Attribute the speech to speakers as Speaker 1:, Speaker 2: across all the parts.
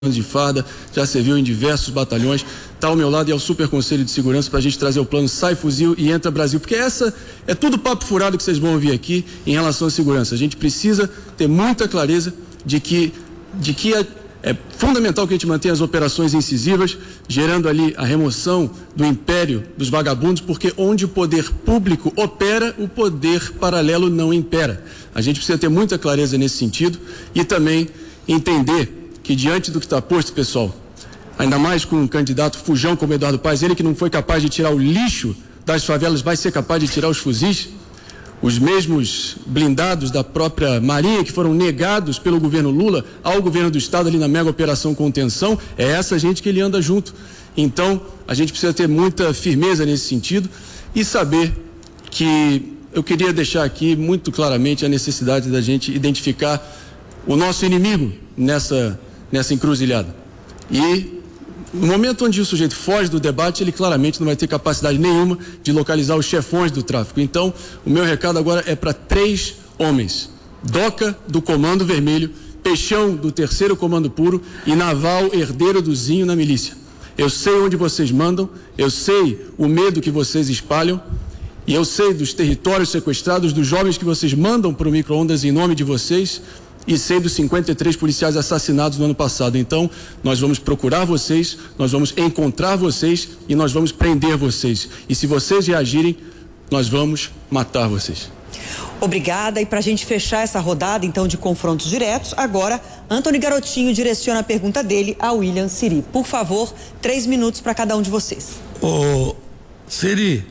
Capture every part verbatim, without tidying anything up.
Speaker 1: de farda, já serviu em diversos batalhões, está ao meu lado e é o Super Conselho de Segurança para a gente trazer o plano Sai Fuzil e Entra Brasil, porque essa é tudo papo furado que vocês vão ouvir aqui em relação à segurança. A gente precisa ter muita clareza de que, de que é, é fundamental que a gente mantenha as operações incisivas, gerando ali a remoção do império dos vagabundos, porque onde o poder público opera, o poder paralelo não impera. A gente precisa ter muita clareza nesse sentido e também entender que diante do que está posto, pessoal, ainda mais com um candidato fujão como Eduardo Paes, ele que não foi capaz de tirar o lixo das favelas, vai ser capaz de tirar os fuzis, os mesmos blindados da própria Marinha que foram negados pelo governo Lula ao governo do Estado ali na mega operação contenção, é essa gente que ele anda junto. Então, a gente precisa ter muita firmeza nesse sentido e saber que eu queria deixar aqui muito claramente a necessidade da gente identificar o nosso inimigo nessa nessa encruzilhada. E no momento onde o sujeito foge do debate, ele claramente não vai ter capacidade nenhuma de localizar os chefões do tráfico. Então, o meu recado agora é para três homens: Doca, do Comando Vermelho, Peixão, do Terceiro Comando Puro e Naval, herdeiro do Zinho na milícia. Eu sei onde vocês mandam, eu sei o medo que vocês espalham, e eu sei dos territórios sequestrados, dos jovens que vocês mandam para o micro-ondas em nome de vocês, e sei dos cinquenta e três policiais assassinados no ano passado. Então, nós vamos procurar vocês, nós vamos encontrar vocês e nós vamos prender vocês. E se vocês reagirem, nós vamos matar vocês.
Speaker 2: Obrigada. E para a gente fechar essa rodada, então, de confrontos diretos, agora, Antony Garotinho direciona a pergunta dele a William Siri. Por favor, três minutos para cada um de vocês.
Speaker 3: Ô, Siri,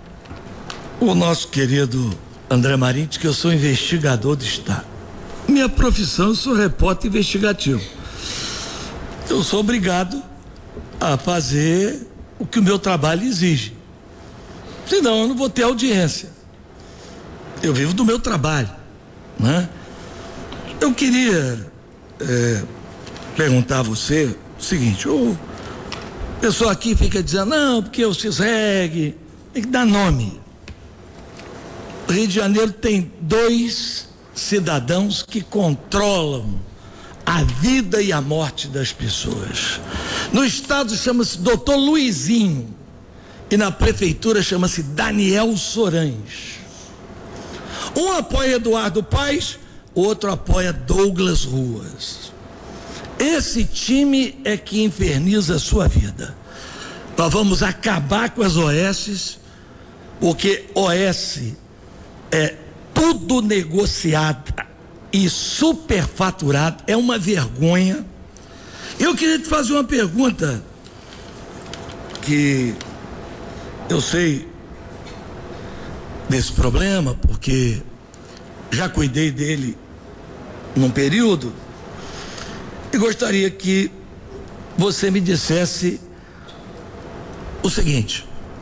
Speaker 3: o nosso querido André Marinho diz que eu sou investigador do Estado. Minha profissão, eu sou repórter investigativo. Eu sou obrigado a fazer o que o meu trabalho exige. Senão eu não vou ter audiência. Eu vivo do meu trabalho, né? Eu queria é, perguntar a você o seguinte: o pessoal aqui fica dizendo, não, porque o CISREG tem que dar nome. O Rio de Janeiro tem dois cidadãos que controlam a vida e a morte das pessoas. No estado chama-se doutor Luizinho e na prefeitura chama-se Daniel Sorães. Um apoia Eduardo Paes, o outro apoia Douglas Ruas. Esse time é que inferniza a sua vida. Nós vamos acabar com as O S, porque O S é tudo negociado e superfaturado, é uma vergonha. Eu queria te fazer uma pergunta que eu sei desse problema, porque já cuidei dele num período, e gostaria que você me dissesse o seguinte: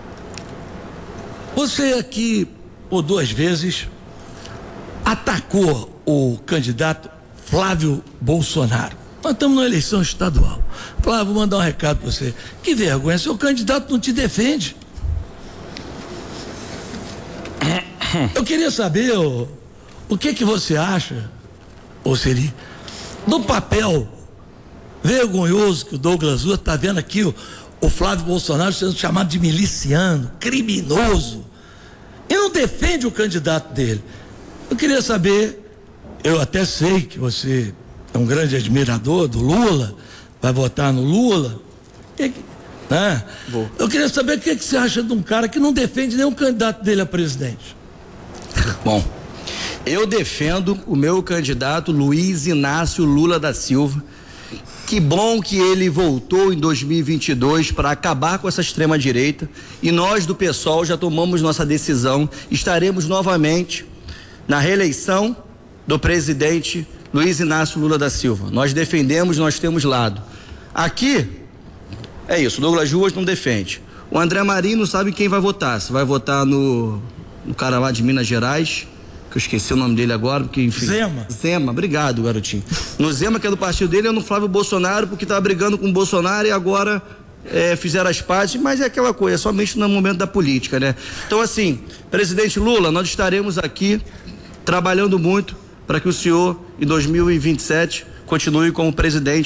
Speaker 3: você aqui por duas vezes atacou o candidato Flávio Bolsonaro. Nós estamos na eleição estadual. Flávio, vou mandar um recado para você. Que vergonha, seu candidato não te defende. Eu queria saber o, o que que você acha, ô Siri, do papel vergonhoso que o Douglas Ruas está vendo aqui, o, o Flávio Bolsonaro sendo chamado de miliciano, criminoso, e não defende o candidato dele. Eu queria saber, eu até sei que você é um grande admirador do Lula, vai votar no Lula, né? Eu queria saber o que, que você acha de um cara que não defende nenhum candidato dele a presidente.
Speaker 4: Bom, eu defendo o meu candidato Luiz Inácio Lula da Silva. Que bom que ele voltou em dois mil e vinte e dois para acabar com essa extrema direita, e nós do PSOL já tomamos nossa decisão, estaremos novamente na reeleição do presidente Luiz Inácio Lula da Silva. Nós defendemos, nós temos lado. Aqui, é isso, Douglas Ruas não defende. O André Marinho não sabe quem vai votar, se vai votar no, no cara lá de Minas Gerais, que eu esqueci o nome dele agora, porque enfim.
Speaker 3: Zema.
Speaker 4: Zema, obrigado, garotinho. No Zema, que é do partido dele, é no Flávio Bolsonaro, porque estava brigando com o Bolsonaro e agora é, fizeram as pazes, mas é aquela coisa, é somente no momento da política, né? Então, assim, presidente Lula, nós estaremos aqui trabalhando muito para que o senhor, em dois mil e vinte e sete, continue como presidente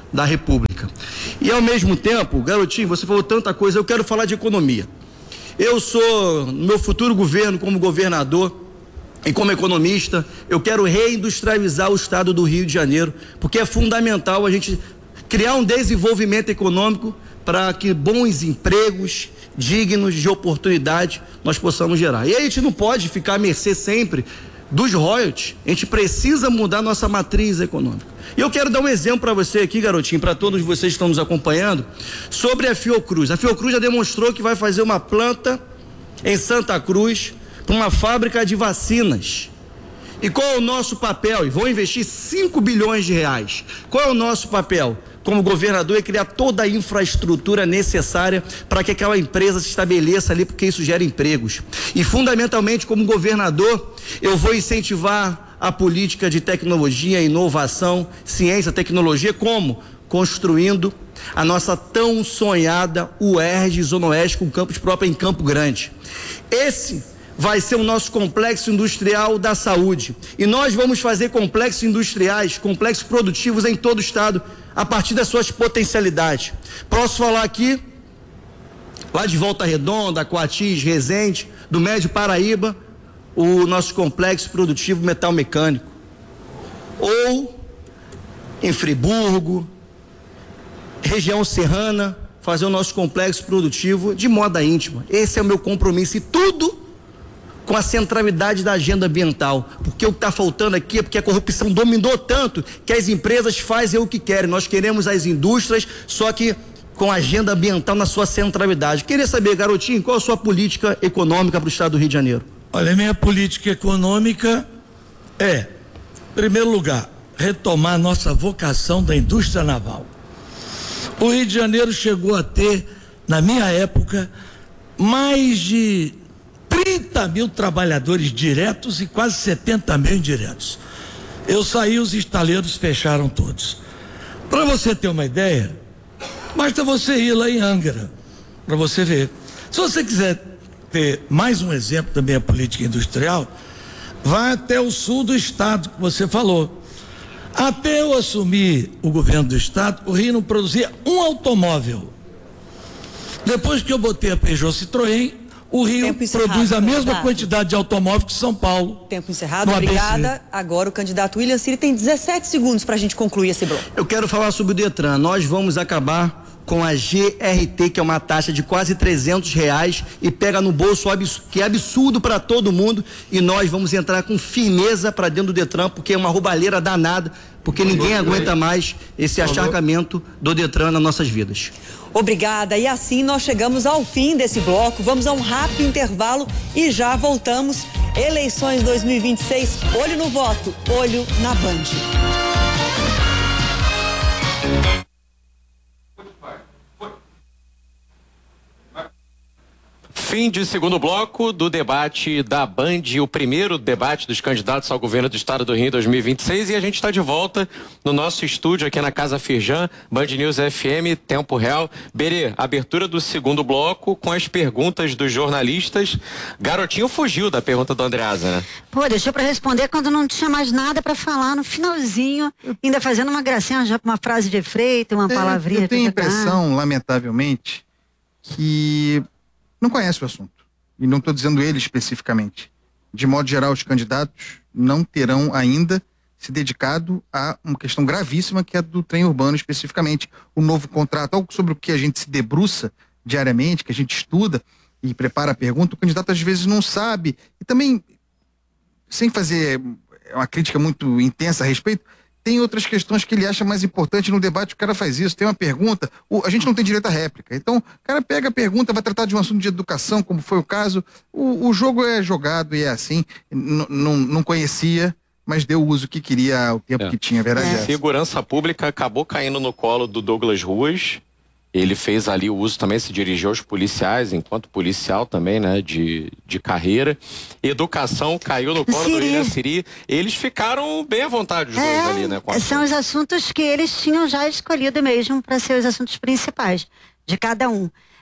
Speaker 4: da República. E ao mesmo tempo, Garotinho, você falou tanta coisa, eu quero falar de economia. Eu sou, no meu futuro governo, como governador e como economista, eu quero reindustrializar o estado do Rio de Janeiro, porque é fundamental a gente criar um desenvolvimento econômico para que bons empregos dignos de oportunidade nós possamos gerar. E aí a gente não pode ficar à mercê sempre dos royalties, a gente precisa mudar nossa matriz econômica. E eu quero dar um exemplo para você aqui, Garotinho, para todos vocês que estão nos acompanhando, sobre a Fiocruz. A Fiocruz já demonstrou que vai fazer uma planta em Santa Cruz para uma fábrica de vacinas. E qual é o nosso papel? E vão investir cinco bilhões de reais. Qual é o nosso papel? Como governador, é criar toda a infraestrutura necessária para que aquela empresa se estabeleça ali, porque isso gera empregos. E fundamentalmente, como governador, eu vou incentivar a política de tecnologia, inovação, ciência, tecnologia, como? Construindo a nossa tão sonhada U E R J Zona Oeste com campus próprio em Campo Grande. Esse vai ser o nosso complexo industrial da saúde. E nós vamos fazer complexos industriais, complexos produtivos em todo o estado, a partir das suas potencialidades. Posso falar aqui, lá de Volta Redonda, Coatis, Resende, do Médio Paraíba, o nosso complexo produtivo metal mecânico. Ou em Friburgo, região serrana, fazer o nosso complexo produtivo de moda íntima. Esse é o meu compromisso, e tudo com a centralidade da agenda ambiental, porque o que está faltando aqui é porque a corrupção dominou tanto que as empresas fazem o que querem. Nós queremos as indústrias, só que com a agenda ambiental na sua centralidade. Queria saber, Garotinho, qual a sua política econômica para o estado do Rio de Janeiro?
Speaker 3: Olha, minha política econômica é, em primeiro lugar, retomar nossa vocação da indústria naval. O Rio de Janeiro chegou a ter, na minha época, mais de trinta mil trabalhadores diretos e quase setenta mil indiretos. Eu saí, os estaleiros fecharam todos. Para você ter uma ideia, basta você ir lá em Angra, para você ver. Se você quiser ter mais um exemplo da minha política industrial, vá até o sul do estado que você falou. Até eu assumir o governo do estado, o Rio não produzia um automóvel. Depois que eu botei a Peugeot Citroën, o Rio produz a mesma candidato. quantidade de automóvel que São Paulo.
Speaker 2: Tempo encerrado, obrigada. Agora o candidato William Siri tem dezessete segundos para a gente concluir esse bloco.
Speaker 4: Eu quero falar sobre o Detran. Nós vamos acabar com a G R T, que é uma taxa de quase trezentos reais e pega no bolso, que é absurdo para todo mundo, e nós vamos entrar com firmeza para dentro do Detran, porque é uma roubalheira danada, porque ninguém aguenta mais esse acharcamento do Detran nas nossas vidas.
Speaker 2: Obrigada, e assim nós chegamos ao fim desse bloco. Vamos a um rápido intervalo e já voltamos. Eleições dois mil e vinte e seis, olho no voto, olho na Band.
Speaker 5: Fim de segundo bloco do debate da Band, o primeiro debate dos candidatos ao governo do estado do Rio em dois mil e vinte e seis, e a gente está de volta no nosso estúdio aqui na Casa Firjan, Band News F M, Tempo Real. Berê, abertura do segundo bloco com as perguntas dos jornalistas. Garotinho fugiu da pergunta do Andreasa, né?
Speaker 6: Pô, deixou para responder quando não tinha mais nada para falar, no finalzinho, ainda fazendo uma gracinha, já com uma frase de efeito, uma é, palavrinha.
Speaker 7: Eu tenho a impressão, lamentavelmente, que não conhece o assunto. E não estou dizendo ele especificamente. De modo geral, os candidatos não terão ainda se dedicado a uma questão gravíssima, que é a do trem urbano especificamente. O novo contrato, algo sobre o que a gente se debruça diariamente, que a gente estuda e prepara a pergunta, o candidato às vezes não sabe. E também, sem fazer uma crítica muito intensa a respeito, tem outras questões que ele acha mais importante no debate. O cara faz isso, tem uma pergunta, o, a gente não tem direito à réplica. Então, o cara pega a pergunta, vai tratar de um assunto de educação, como foi o caso. O, o jogo é jogado e é assim. N não conhecia, mas deu o uso que queria, o tempo é. que tinha, verdade.
Speaker 5: É. Segurança Pública acabou caindo no colo do Douglas Ruas. Ele fez ali o uso também, se dirigiu aos policiais, enquanto policial também, né, de, de carreira. Educação caiu no colo Siri. do William Siri. Eles ficaram bem à vontade, os
Speaker 6: é,
Speaker 5: dois ali, né? Com
Speaker 6: são os assuntos que eles tinham já escolhido mesmo para ser os assuntos principais de cada um.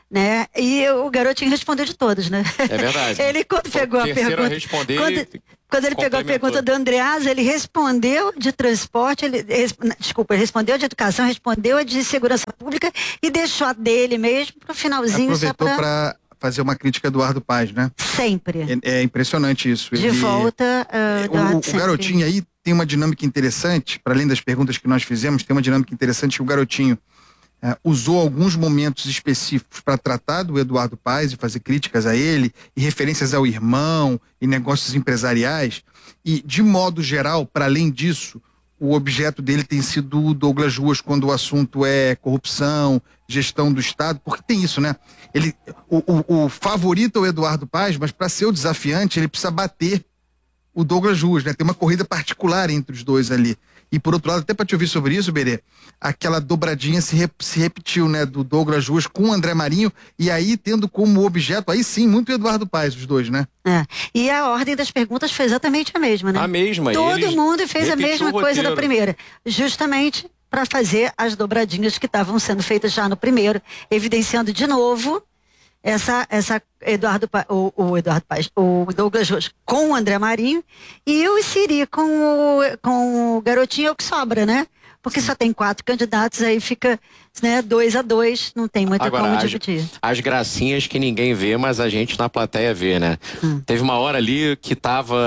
Speaker 6: né? E o garotinho respondeu de todos, né?
Speaker 5: É verdade.
Speaker 6: Ele, quando pegou a pergunta...
Speaker 5: A responder,
Speaker 6: quando, quando ele pegou a pergunta do Andreasa, ele respondeu de transporte, ele, desculpa, ele respondeu de educação, respondeu a de segurança pública e deixou a dele mesmo pro finalzinho.
Speaker 7: Aproveitou
Speaker 6: só pra...
Speaker 7: para fazer uma crítica a Eduardo Paes, né?
Speaker 6: Sempre.
Speaker 7: É, é impressionante isso.
Speaker 6: De
Speaker 7: Ele,
Speaker 6: volta, uh,
Speaker 7: o, o, o garotinho aí tem uma dinâmica interessante, para além das perguntas que nós fizemos, tem uma dinâmica interessante que o garotinho uh, usou alguns momentos específicos para tratar do Eduardo Paes e fazer críticas a ele, e referências ao irmão, e negócios empresariais, e de modo geral, para além disso, o objeto dele tem sido o Douglas Ruas quando o assunto é corrupção, gestão do Estado, porque tem isso, né? Ele, o, o, o favorito é o Eduardo Paes, mas para ser o desafiante, ele precisa bater o Douglas Ruas, né? Tem uma corrida particular entre os dois ali. E por outro lado, até para te ouvir sobre isso, Berê, aquela dobradinha se, rep, se repetiu, né? Do Douglas Ruas com o André Marinho, e aí tendo como objeto, aí sim, muito o Eduardo Paes, os dois, né?
Speaker 6: É. E a ordem das perguntas foi exatamente a mesma, né?
Speaker 5: A mesma.
Speaker 6: Todo mundo fez a mesma coisa da primeira. Justamente para fazer as dobradinhas que estavam sendo feitas já no primeiro, evidenciando de novo essa, essa Eduardo, o, o Eduardo Paes, o Douglas Ruas com o André Marinho e o Siri com o, com o garotinho, é o que sobra, né? Porque só tem quatro candidatos, aí fica, né, dois a dois, não tem muito
Speaker 5: Agora,
Speaker 6: como
Speaker 5: as,
Speaker 6: dividir.
Speaker 5: As gracinhas que ninguém vê, mas a gente na plateia vê, né? Hum. Teve uma hora ali que tava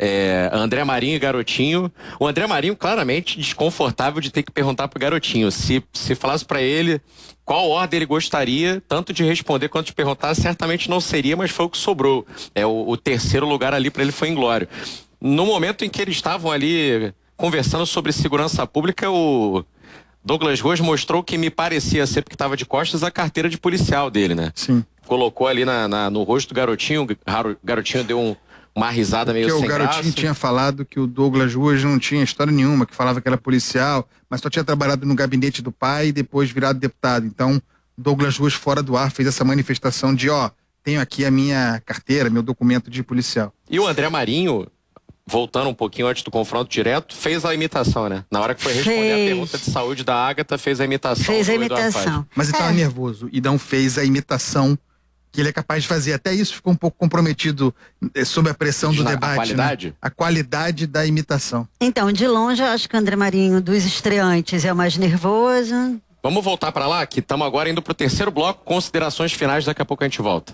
Speaker 5: é, André Marinho e Garotinho. O André Marinho claramente desconfortável de ter que perguntar pro Garotinho. Se, se falasse para ele qual ordem ele gostaria, tanto de responder quanto de perguntar, certamente não seria, mas foi o que sobrou. É, o, o terceiro lugar ali para ele foi inglório. No momento em que eles estavam ali conversando sobre segurança pública, o Douglas Ruas mostrou que me parecia ser, porque estava de costas, a carteira de policial dele, né?
Speaker 7: Sim.
Speaker 5: Colocou ali na, na, no rosto do garotinho, o garotinho deu um, uma risada meio sem
Speaker 7: graça. Porque o garotinho tinha falado que o Douglas Ruas não tinha história nenhuma, que falava que era policial, mas só tinha trabalhado no gabinete do pai e depois virado deputado. Então, Douglas Ruas, fora do ar, fez essa manifestação de, ó, tenho aqui a minha carteira, meu documento de policial.
Speaker 5: E o André Marinho, voltando um pouquinho antes do confronto direto, fez a imitação, né? Na hora que foi responder fez. a pergunta de saúde da Ágata, fez a imitação.
Speaker 6: Fez a imitação.
Speaker 7: Mas ele estava é. nervoso e não fez a imitação que ele é capaz de fazer. Até isso ficou um pouco comprometido sob a pressão do
Speaker 5: Na,
Speaker 7: debate.
Speaker 5: A qualidade?
Speaker 7: Né? A qualidade da imitação.
Speaker 6: Então, de longe, eu acho que o André Marinho, dos estreantes, é o mais nervoso.
Speaker 5: Vamos voltar para lá, que estamos agora indo para o terceiro bloco, considerações finais, daqui a pouco a gente volta.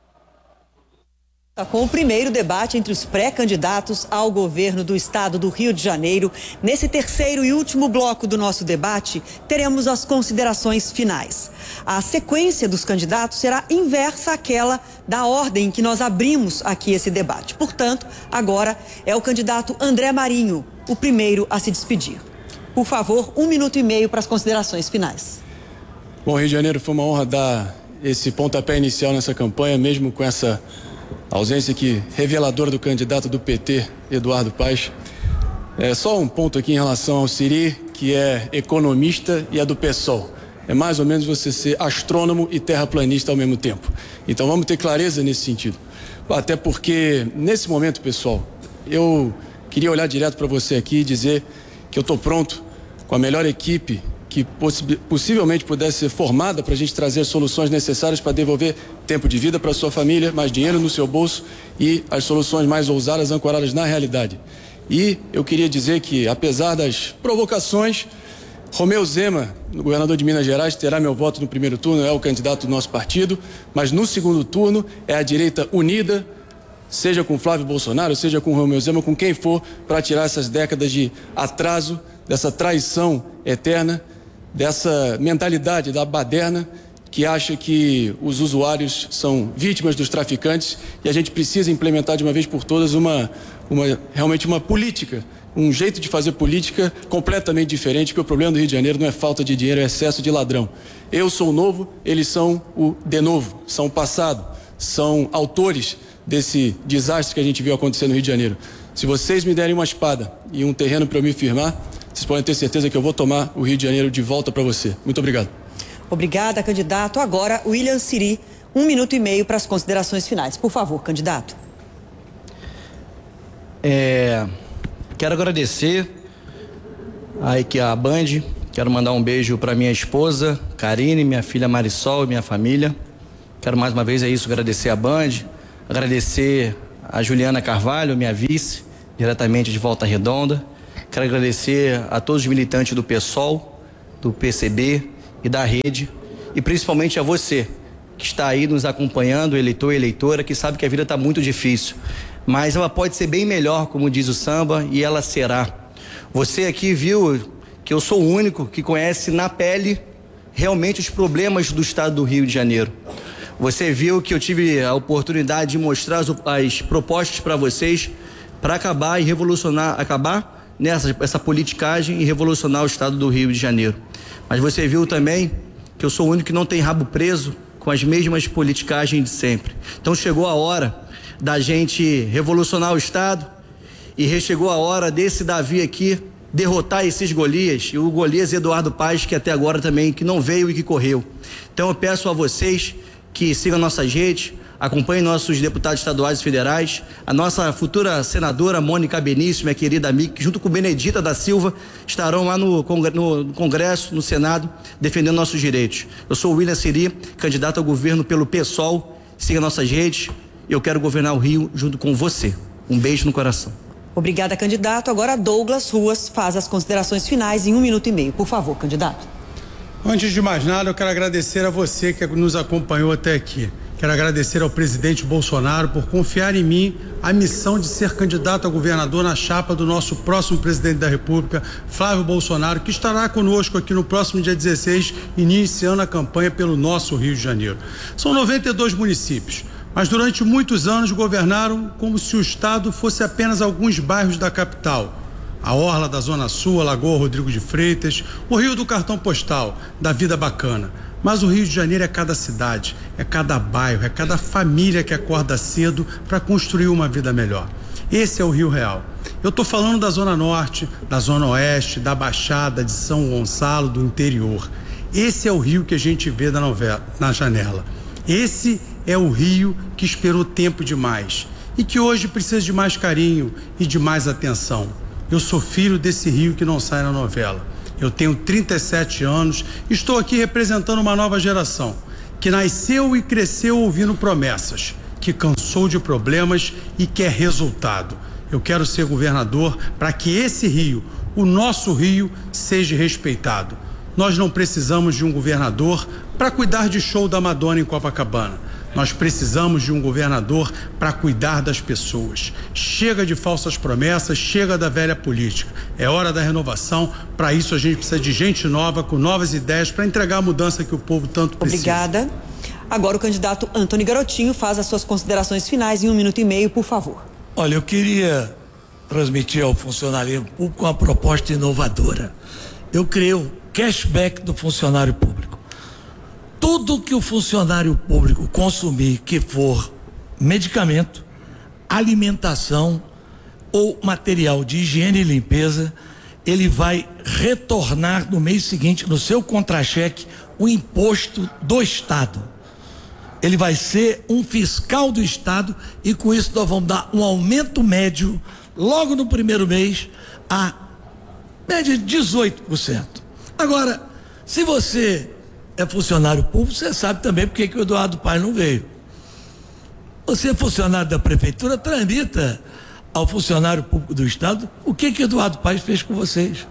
Speaker 2: Com o primeiro debate entre os pré-candidatos ao governo do estado do Rio de Janeiro, nesse terceiro e último bloco do nosso debate, teremos as considerações finais. A sequência dos candidatos será inversa àquela da ordem que nós abrimos aqui esse debate. Portanto, agora é o candidato André Marinho, o primeiro a se despedir. Por favor, um minuto e meio para as considerações finais.
Speaker 1: Bom, Rio de Janeiro, foi uma honra dar esse pontapé inicial nessa campanha, mesmo com essa a ausência aqui reveladora do candidato do P T, Eduardo Paes. É só um ponto aqui em relação ao Siri, que é economista, e a do PSOL. É mais ou menos você ser astrônomo e terraplanista ao mesmo tempo. Então vamos ter clareza nesse sentido. Até porque, nesse momento, pessoal, eu queria olhar direto para você aqui e dizer que eu estou pronto com a melhor equipe que possivelmente pudesse ser formada para a gente trazer as soluções necessárias para devolver tempo de vida para sua família, mais dinheiro no seu bolso e as soluções mais ousadas ancoradas na realidade. E eu queria dizer que, apesar das provocações, Romeu Zema, governador de Minas Gerais, terá meu voto no primeiro turno, é o candidato do nosso partido, mas no segundo turno é a direita unida, seja com Flávio Bolsonaro, seja com Romeu Zema, com quem for, para tirar essas décadas de atraso, dessa traição eterna, dessa mentalidade da baderna que acha que os usuários são vítimas dos traficantes, e a gente precisa implementar de uma vez por todas uma, uma realmente uma política, um jeito de fazer política completamente diferente, porque o problema do Rio de Janeiro não é falta de dinheiro, é excesso de ladrão. Eu sou o novo, eles são o de novo, são o passado, são autores desse desastre que a gente viu acontecer no Rio de Janeiro. Se vocês me derem uma espada e um terreno para eu me firmar, vocês podem ter certeza que eu vou tomar o Rio de Janeiro de volta para você. Muito obrigado.
Speaker 2: Obrigada, candidato. Agora, William Siri, um minuto e meio para as considerações finais. Por favor, candidato.
Speaker 4: É, quero agradecer aí a Band, quero mandar um beijo para minha esposa, Karine, minha filha Marisol e minha família. Quero mais uma vez é isso, agradecer a Band, agradecer a Juliana Carvalho, minha vice, diretamente de Volta Redonda. Quero agradecer a todos os militantes do PSOL, do P C B e da rede, e principalmente a você, que está aí nos acompanhando, eleitor e eleitora, que sabe que a vida está muito difícil, mas ela pode ser bem melhor, como diz o samba, e ela será. Você aqui viu que eu sou o único que conhece na pele realmente os problemas do estado do Rio de Janeiro. Você viu que eu tive a oportunidade de mostrar as, as propostas para vocês para acabar e revolucionar, acabar nessa essa politicagem e revolucionar o estado do Rio de Janeiro. Mas você viu também que eu sou o único que não tem rabo preso com as mesmas politicagens de sempre. Então chegou a hora da gente revolucionar o estado e chegou a hora desse Davi aqui derrotar esses Golias, e o Golias Eduardo Paes, que até agora também que não veio e que correu. Então eu peço a vocês que sigam nossas redes, acompanhem nossos deputados estaduais e federais, a nossa futura senadora Mônica Benício, minha querida amiga, que junto com Benedita da Silva estarão lá no, no Congresso, no Senado, defendendo nossos direitos. Eu sou o William Siri, candidato ao governo pelo PSOL. Siga nossas redes, eu quero governar o Rio junto com você. Um beijo no coração.
Speaker 2: Obrigada, candidato. Agora Douglas Ruas faz as considerações finais em um minuto e meio. Por favor, candidato.
Speaker 8: Antes de mais nada, eu quero agradecer a você que nos acompanhou até aqui. Quero agradecer ao presidente Bolsonaro por confiar em mim a missão de ser candidato a governador na chapa do nosso próximo presidente da República, Flávio Bolsonaro, que estará conosco aqui no próximo dia dezesseis, iniciando a campanha pelo nosso Rio de Janeiro. São noventa e dois municípios, mas durante muitos anos governaram como se o estado fosse apenas alguns bairros da capital. A Orla da Zona Sul, a Lagoa Rodrigo de Freitas, o Rio do Cartão Postal, da Vida Bacana. Mas o Rio de Janeiro é cada cidade, é cada bairro, é cada família que acorda cedo para construir uma vida melhor. Esse é o Rio real. Eu estou falando da Zona Norte, da Zona Oeste, da Baixada, de São Gonçalo, do interior. Esse é o Rio que a gente vê na novela, na janela. Esse é o Rio que esperou tempo demais e que hoje precisa de mais carinho e de mais atenção. Eu sou filho desse Rio que não sai na novela. Eu tenho trinta e sete anos e estou aqui representando uma nova geração que nasceu e cresceu ouvindo promessas, que cansou de problemas e quer resultado. Eu quero ser governador para que esse Rio, o nosso Rio, seja respeitado. Nós não precisamos de um governador para cuidar de show da Madonna em Copacabana. Nós precisamos de um governador para cuidar das pessoas. Chega de falsas promessas, chega da velha política. É hora da renovação. Para isso a gente precisa de gente nova, com novas ideias, para entregar a mudança que o povo tanto precisa.
Speaker 2: Obrigada. Agora o candidato Antony Garotinho faz as suas considerações finais em um minuto e meio, por favor.
Speaker 3: Olha, eu queria transmitir ao funcionário público uma proposta inovadora. Eu criei o cashback do funcionário público. Tudo que o funcionário público consumir, que for medicamento, alimentação ou material de higiene e limpeza, ele vai retornar no mês seguinte, no seu contra-cheque, o imposto do Estado. Ele vai ser um fiscal do Estado e com isso nós vamos dar um aumento médio, logo no primeiro mês, a média de dezoito por cento. Agora, se você é funcionário público, você sabe também porque que o Eduardo Paes não veio. Você é funcionário da prefeitura, tramita ao funcionário público do Estado o que que o Eduardo Paes fez com vocês.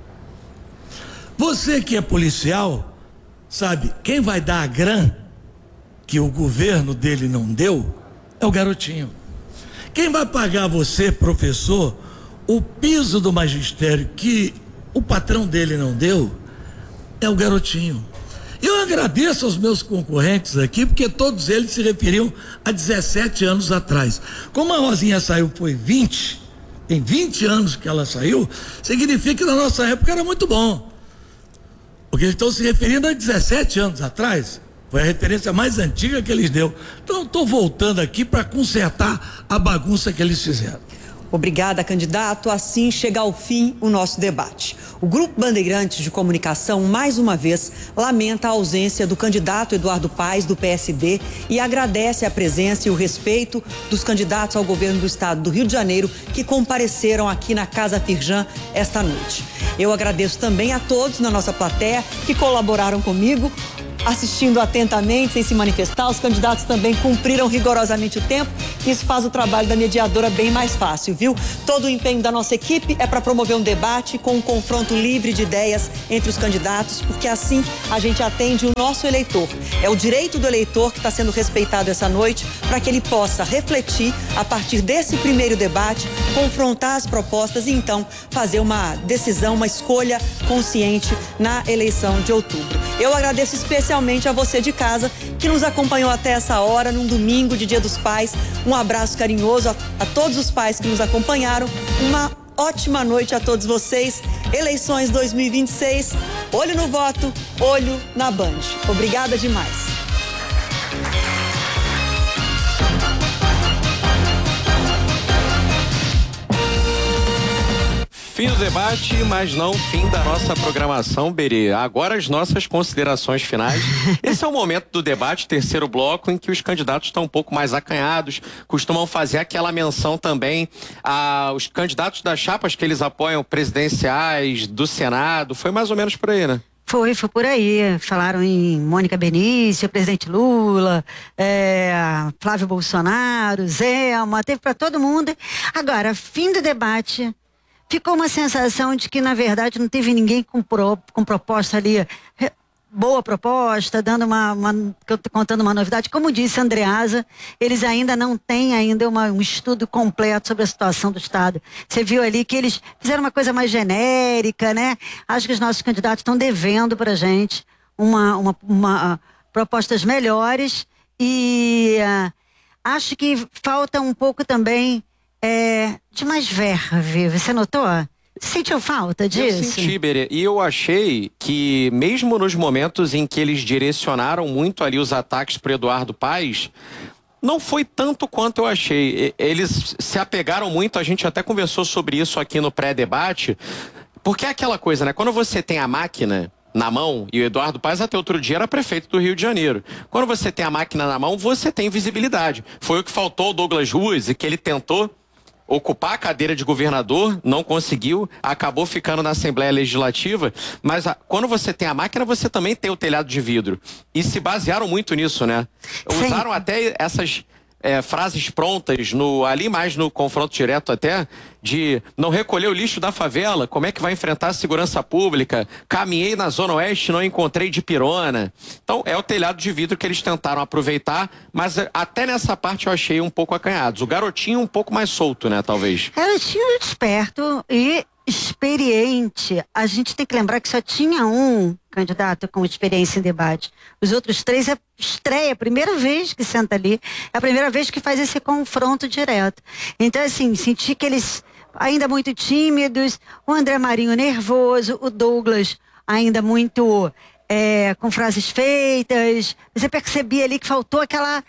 Speaker 3: Você que é policial, sabe, quem vai dar a grana que o governo dele não deu é o Garotinho. Quem vai pagar você, professor, o piso do magistério que o patrão dele não deu é o Garotinho. Eu agradeço aos meus concorrentes aqui, porque todos eles se referiam a dezessete anos atrás. Como a Rosinha saiu foi vinte, tem vinte anos que ela saiu, significa que na nossa época era muito bom. Porque eles estão se referindo a dezessete anos atrás, foi a referência mais antiga que eles deu. Então eu estou voltando aqui para consertar a bagunça que eles fizeram.
Speaker 2: Obrigada, candidato. Assim chega ao fim o nosso debate. O Grupo Bandeirantes de Comunicação, mais uma vez, lamenta a ausência do candidato Eduardo Paes, do P S D, e agradece a presença e o respeito dos candidatos ao governo do estado do Rio de Janeiro que compareceram aqui na Casa Firjan esta noite. Eu agradeço também a todos na nossa plateia que colaboraram comigo. assistindo atentamente, sem se manifestar. Os candidatos também cumpriram rigorosamente o tempo. Isso faz o trabalho da mediadora bem mais fácil, viu? Todo o empenho da nossa equipe é para promover um debate com um confronto livre de ideias entre os candidatos, porque assim a gente atende o nosso eleitor. É o direito do eleitor que está sendo respeitado essa noite, para que ele possa refletir a partir desse primeiro debate, confrontar as propostas e então fazer uma decisão, uma escolha consciente na eleição de outubro. Eu agradeço especialmente a você de casa que nos acompanhou até essa hora, num domingo de Dia dos Pais. Um abraço carinhoso a, a todos os pais que nos acompanharam. Uma ótima noite a todos vocês. Eleições dois mil e vinte e seis, olho no voto, olho na Band. Obrigada demais.
Speaker 5: Fim do debate, mas não fim da nossa programação, Berê. Agora as nossas considerações finais. Esse é o momento do debate, terceiro bloco, em que os candidatos estão um pouco mais acanhados, costumam fazer aquela menção também aos candidatos das chapas que eles apoiam, presidenciais, do Senado. Foi mais ou menos por aí, né?
Speaker 6: Foi, foi por aí. Falaram em Mônica Benício, presidente Lula, é, Flávio Bolsonaro, Zema, teve para todo mundo. Agora, fim do debate... Ficou uma sensação de que, na verdade, não teve ninguém com, pro, com proposta ali, boa proposta, dando uma, uma, contando uma novidade. Como disse a Andreasa, eles ainda não têm ainda uma, um estudo completo sobre a situação do Estado. Você viu ali que eles fizeram uma coisa mais genérica, né? Acho que os nossos candidatos estão devendo para a gente uma, uma, uma, propostas melhores e uh, acho que falta um pouco também É, de mais verve. Você notou? Sentiu falta disso?
Speaker 5: Eu senti, Berê. E eu achei que, mesmo nos momentos em que eles direcionaram muito ali os ataques para Eduardo Paes, não foi tanto quanto eu achei. Eles se apegaram muito, a gente até conversou sobre isso aqui no pré-debate, porque é aquela coisa, né? Quando você tem a máquina na mão, e o Eduardo Paes até outro dia era prefeito do Rio de Janeiro. Quando você tem a máquina na mão, você tem visibilidade. Foi o que faltou ao Douglas Ruas, e que ele tentou ocupar a cadeira de governador, não conseguiu, acabou ficando na Assembleia Legislativa, mas a, quando você tem a máquina, você também tem o telhado de vidro. E se basearam muito nisso, né? Sim. Usaram até essas é, frases prontas, no, ali mais no confronto direto até, de não recolher o lixo da favela, como é que vai enfrentar a segurança pública, caminhei na Zona Oeste, não encontrei de pirona. Então é o telhado de vidro que eles tentaram aproveitar, mas até nessa parte eu achei um pouco acanhados. O garotinho um pouco mais solto, né, talvez.
Speaker 6: Garotinho esperto e experiente. A gente tem que lembrar que só tinha um candidato com experiência em debate. Os outros três é estreia, a primeira vez que senta ali, é a primeira vez que faz esse confronto direto. Então, assim, senti que eles ainda muito tímidos, o André Marinho nervoso, o Douglas ainda muito é, com frases feitas. Você percebia ali que faltou aquela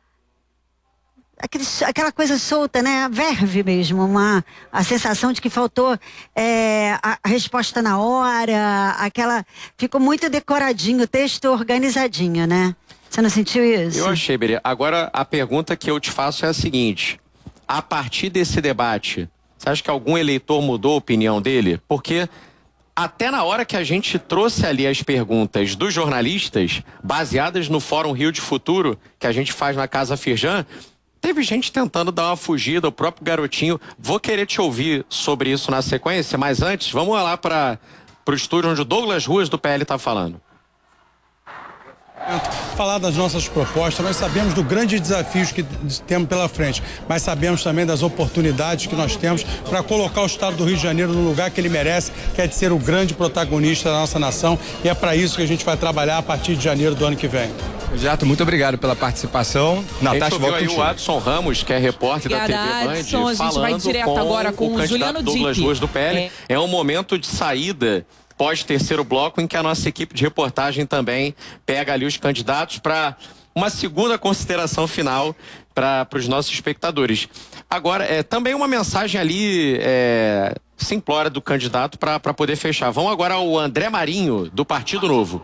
Speaker 6: Aquele, aquela coisa solta, né? A verve mesmo, uma, a sensação de que faltou é, a, a resposta na hora, aquela... Ficou muito decoradinho, o texto organizadinho, né? Você não sentiu isso?
Speaker 5: Eu achei, Berê. Agora, a pergunta que eu te faço é a seguinte: a partir desse debate, você acha que algum eleitor mudou a opinião dele? Porque até na hora que a gente trouxe ali as perguntas dos jornalistas, baseadas no Fórum Rio de Futuro, que a gente faz na Casa Firjan, teve gente tentando dar uma fugida, o próprio garotinho. Vou querer te ouvir sobre isso na sequência, mas antes, vamos lá para o estúdio onde o Douglas Ruas do P L está falando.
Speaker 8: Falar das nossas propostas, nós sabemos do grande desafios que temos pela frente, mas sabemos também das oportunidades que nós temos para colocar o Estado do Rio de Janeiro no lugar que ele merece, que é de ser o grande protagonista da nossa nação, e é para isso que a gente vai trabalhar a partir de janeiro do ano que vem.
Speaker 9: Jato, muito obrigado pela participação.
Speaker 5: Natasha, a gente ouviu aí o Adson Ramos, que é repórter Obrigada, da T V Band,
Speaker 10: Adson, a gente
Speaker 5: falando
Speaker 10: vai direto
Speaker 5: com
Speaker 10: agora com
Speaker 5: o
Speaker 10: o Juliano
Speaker 5: Douglas Ruas do P L.
Speaker 10: É.
Speaker 5: é um momento de saída pós-terceiro bloco, em que a nossa equipe de reportagem também pega ali os candidatos para uma segunda consideração final para os nossos espectadores. Agora, é também uma mensagem ali é, simplória do candidato para poder fechar. Vamos agora ao André Marinho, do Partido Novo.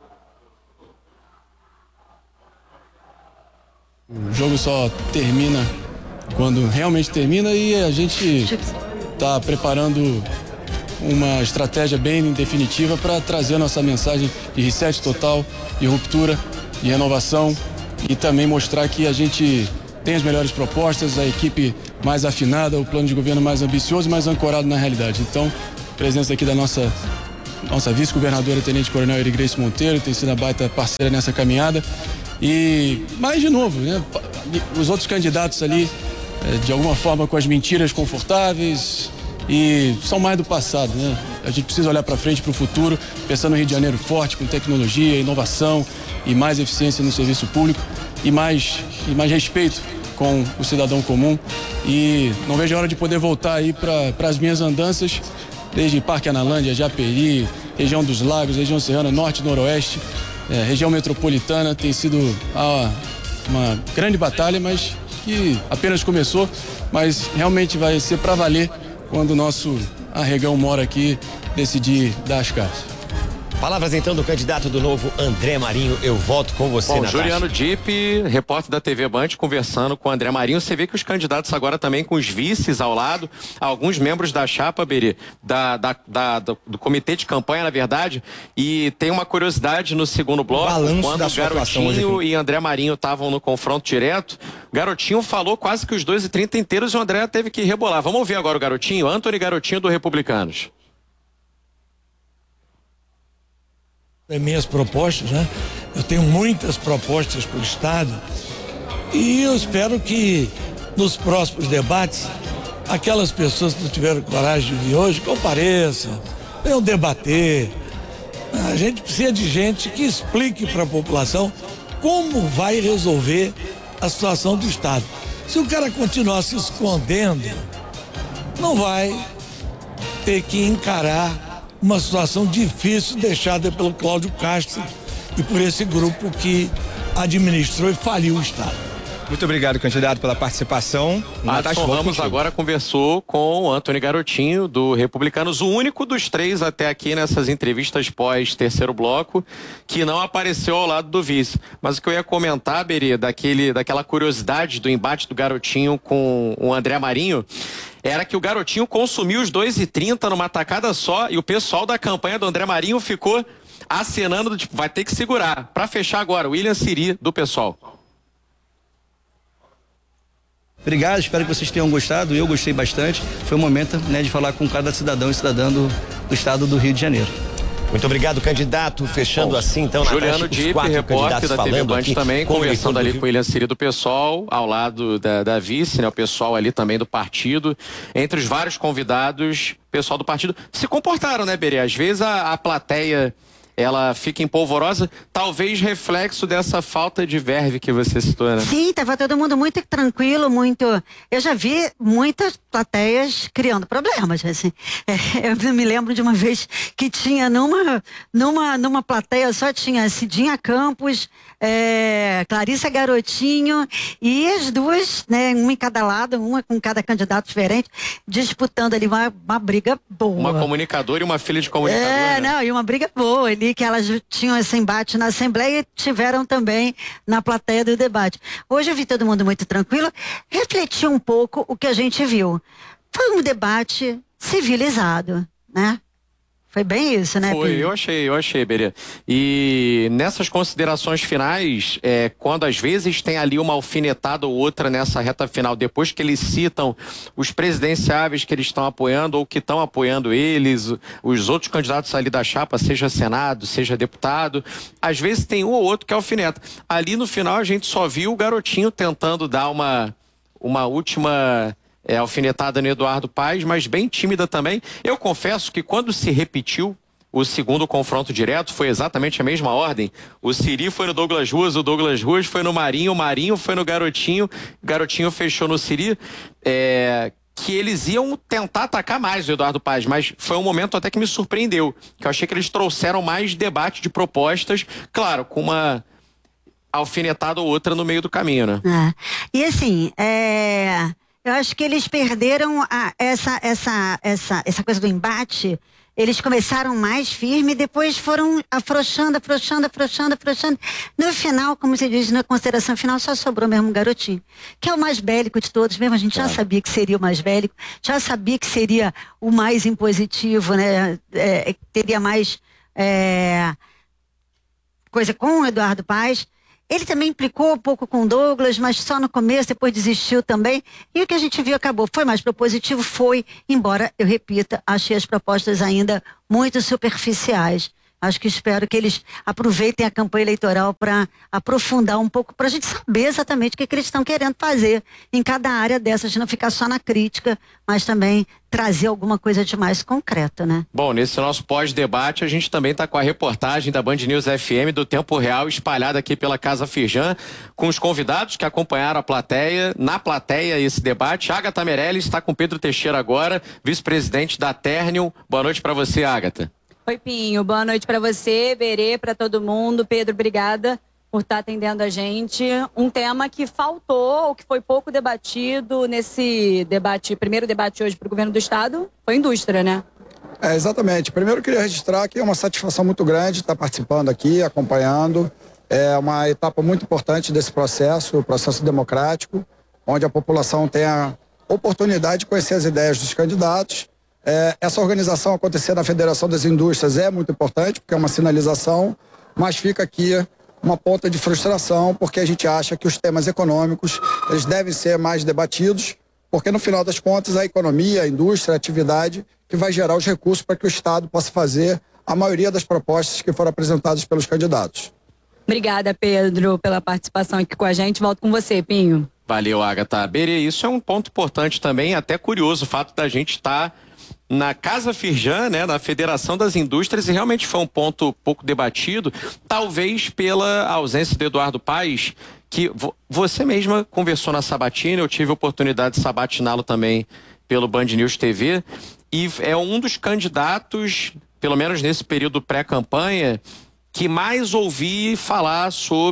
Speaker 1: O jogo só termina quando realmente termina, e a gente está preparando uma estratégia bem definitiva para trazer a nossa mensagem de reset total, de ruptura, de renovação e também mostrar que a gente tem as melhores propostas, a equipe mais afinada, o plano de governo mais ambicioso, mais ancorado na realidade. Então, a presença aqui da nossa, nossa vice-governadora, Tenente Coronel Eri Grace Monteiro, tem sido a baita parceira nessa caminhada. E, mais de novo, né, os outros candidatos ali, de alguma forma com as mentiras confortáveis e são mais do passado, né? A gente precisa olhar para frente, para o futuro, pensando no Rio de Janeiro forte, com tecnologia, inovação e mais eficiência no serviço público e mais, e mais respeito com o cidadão comum. E não vejo a hora de poder voltar aí para as minhas andanças, desde Parque Analândia, Japeri, região dos Lagos, região serrana, norte e noroeste, é, região metropolitana. Tem sido ah, uma grande batalha, mas que apenas começou, mas realmente vai ser para valer quando o nosso arregão mora aqui decidir dar as caras.
Speaker 10: Palavras então do candidato do Novo, André Marinho. Eu volto com você,
Speaker 5: Bom,
Speaker 10: Natasha.
Speaker 5: Juliano Dipp, repórter da T V Band, conversando com o André Marinho. Você vê que os candidatos agora também com os vices ao lado, alguns membros da chapa, Beri, da, da, da, do, do comitê de campanha, na verdade, e tem uma curiosidade no segundo bloco, quando o Garotinho e André Marinho estavam no confronto direto, Garotinho falou quase que os dois e trinta inteiros e o André teve que rebolar. Vamos ouvir agora o Garotinho, Antony Garotinho do Republicanos.
Speaker 3: As minhas propostas, né? Eu tenho muitas propostas para o Estado e eu espero que nos próximos debates aquelas pessoas que não tiveram coragem de vir hoje compareçam, venham debater. A gente precisa de gente que explique para a população como vai resolver a situação do Estado. Se o cara continuar se escondendo, não vai ter que encarar uma situação difícil deixada pelo Cláudio Castro e por esse grupo que administrou e faliu o Estado.
Speaker 9: Muito obrigado, candidato, pela participação.
Speaker 5: Adson Ramos agora conversou com o Antony Garotinho, do Republicanos, o único dos três até aqui nessas entrevistas pós-terceiro bloco, que não apareceu ao lado do vice. Mas o que eu ia comentar, Beri, daquele, daquela curiosidade do embate do Garotinho com o André Marinho, era que o Garotinho consumiu os dois e trinta numa tacada só e o pessoal da campanha do André Marinho ficou acenando, tipo, vai ter que segurar. Para fechar agora, William Siri, do PSOL.
Speaker 4: Obrigado, espero que vocês tenham gostado. Eu gostei bastante. Foi um momento, né, de falar com cada cidadão e cidadã do, do estado do Rio de Janeiro.
Speaker 10: Muito obrigado, candidato. Fechando Bom, assim, então,
Speaker 5: Juliano Dipp, repórter da T V Band também, conversando ali com o William Siri do PSOL, ao lado da, da vice, né, o pessoal ali também do partido. Entre os vários convidados, o pessoal do partido se comportaram, né, Beri? Às vezes a, a plateia, ela fica empolvorosa, talvez reflexo dessa falta de verve que você citou, né?
Speaker 6: Sim, tava todo mundo muito tranquilo, muito... Eu já vi muitas plateias criando problemas, assim. É, eu me lembro de uma vez que tinha numa, numa, numa plateia só tinha Cidinha Campos, é, Clarissa Garotinho e as duas, né, uma em cada lado, uma com cada candidato diferente, disputando ali uma, uma briga boa.
Speaker 5: Uma comunicadora e uma filha de comunicadora.
Speaker 6: É, não, e uma briga boa ali, que elas tinham esse embate na Assembleia e tiveram também na plateia do debate. Hoje eu vi todo mundo muito tranquilo, refletir um pouco o que a gente viu. Foi um debate civilizado, né? Foi bem isso, né,
Speaker 5: Foi,
Speaker 6: Pino?
Speaker 5: eu achei, eu achei, Beri. E nessas considerações finais, é, quando às vezes tem ali uma alfinetada ou outra nessa reta final, depois que eles citam os presidenciáveis que eles estão apoiando ou que estão apoiando eles, os outros candidatos ali da chapa, seja Senado, seja deputado, às vezes tem um ou outro que alfineta. Ali no final a gente só viu o Garotinho tentando dar uma, uma última... É, alfinetada no Eduardo Paes, mas bem tímida também. Eu confesso que quando se repetiu o segundo confronto direto, foi exatamente a mesma ordem. O Siri foi no Douglas Ruas, o Douglas Ruas foi no Marinho, o Marinho foi no Garotinho, o Garotinho fechou no Siri. É, que eles iam tentar atacar mais o Eduardo Paes, mas foi um momento até que me surpreendeu, que eu achei que eles trouxeram mais debate de propostas, claro, com uma alfinetada ou outra no meio do caminho, né?
Speaker 6: É. E assim, é... eu acho que eles perderam a, essa, essa, essa, essa coisa do embate eles começaram mais firme e depois foram afrouxando, afrouxando, afrouxando, afrouxando. No final, como você diz, na consideração final, só sobrou mesmo um garotinho, que é o mais bélico de todos mesmo. A gente já sabia que seria o mais bélico, já sabia que seria o mais impositivo, né? É, teria mais é, coisa com o Eduardo Paes. Ele também implicou um pouco com o Douglas, mas só no começo, depois desistiu também. E o que a gente viu acabou. Foi mais propositivo? Foi, embora, eu repita, achei as propostas ainda muito superficiais. Acho que espero que eles aproveitem a campanha eleitoral para aprofundar um pouco, para a gente saber exatamente o que, que eles estão querendo fazer em cada área dessas, de não ficar só na crítica, mas também trazer alguma coisa de mais concreto, né?
Speaker 5: Bom, nesse nosso pós-debate, a gente também está com a reportagem da Band News F M do Tempo Real, espalhada aqui pela Casa Firjan, com os convidados que acompanharam a plateia, na plateia esse debate. Agatha Meirelles está com Pedro Teixeira agora, vice-presidente da Ternium. Boa noite para você, Agatha.
Speaker 11: Oi, Pinho. Boa noite para você, Berê, para todo mundo. Pedro, obrigada por estar atendendo a gente. Um tema que faltou, ou que foi pouco debatido nesse debate, primeiro debate hoje para o governo do estado, foi indústria, né?
Speaker 12: É, exatamente. Primeiro eu queria registrar que é uma satisfação muito grande estar participando aqui, acompanhando. É uma etapa muito importante desse processo, o processo democrático, onde a população tem a oportunidade de conhecer as ideias dos candidatos. É, essa organização acontecer na Federação das Indústrias é muito importante, porque é uma sinalização, mas fica aqui uma ponta de frustração, porque a gente acha que os temas econômicos eles devem ser mais debatidos, porque no final das contas a economia, a indústria, a atividade que vai gerar os recursos para que o Estado possa fazer a maioria das propostas que foram apresentadas pelos candidatos.
Speaker 11: Obrigada, Pedro, pela participação aqui com a gente. Volto com você, Pinho.
Speaker 5: Valeu, Agatha. Berê, isso é um ponto importante também, até curioso o fato da gente estar na Casa Firjan, né, na Federação das Indústrias, e realmente foi um ponto pouco debatido, talvez pela ausência do Eduardo Paes, que vo você mesma conversou na sabatina, eu tive a oportunidade de sabatiná-lo também pelo Band News T V, e é um dos candidatos, pelo menos nesse período pré-campanha, que mais ouvi falar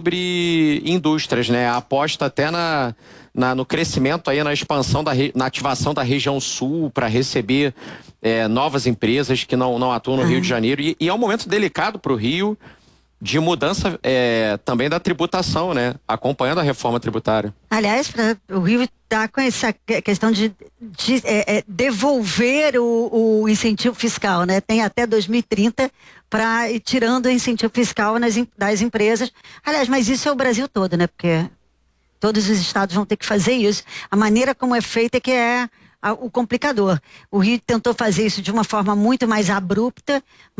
Speaker 5: sobre indústrias, né? A aposta até na, na, no crescimento aí, na expansão, da na ativação da região sul para receber é, novas empresas que não, não atuam no uhum. Rio de Janeiro. E, e é um momento delicado para o Rio, de mudança é, também da tributação, né? Acompanhando a reforma tributária.
Speaker 6: Aliás, pra, o Rio está com essa questão de, de é, é, devolver o, o incentivo fiscal, né? Tem até dois mil e trinta para ir tirando o incentivo fiscal nas, das empresas. Aliás, mas isso é o Brasil todo, né? Porque todos os estados vão ter que fazer isso. A maneira como é feita é que é o complicador. O Rio tentou fazer isso de uma forma muito mais abrupta,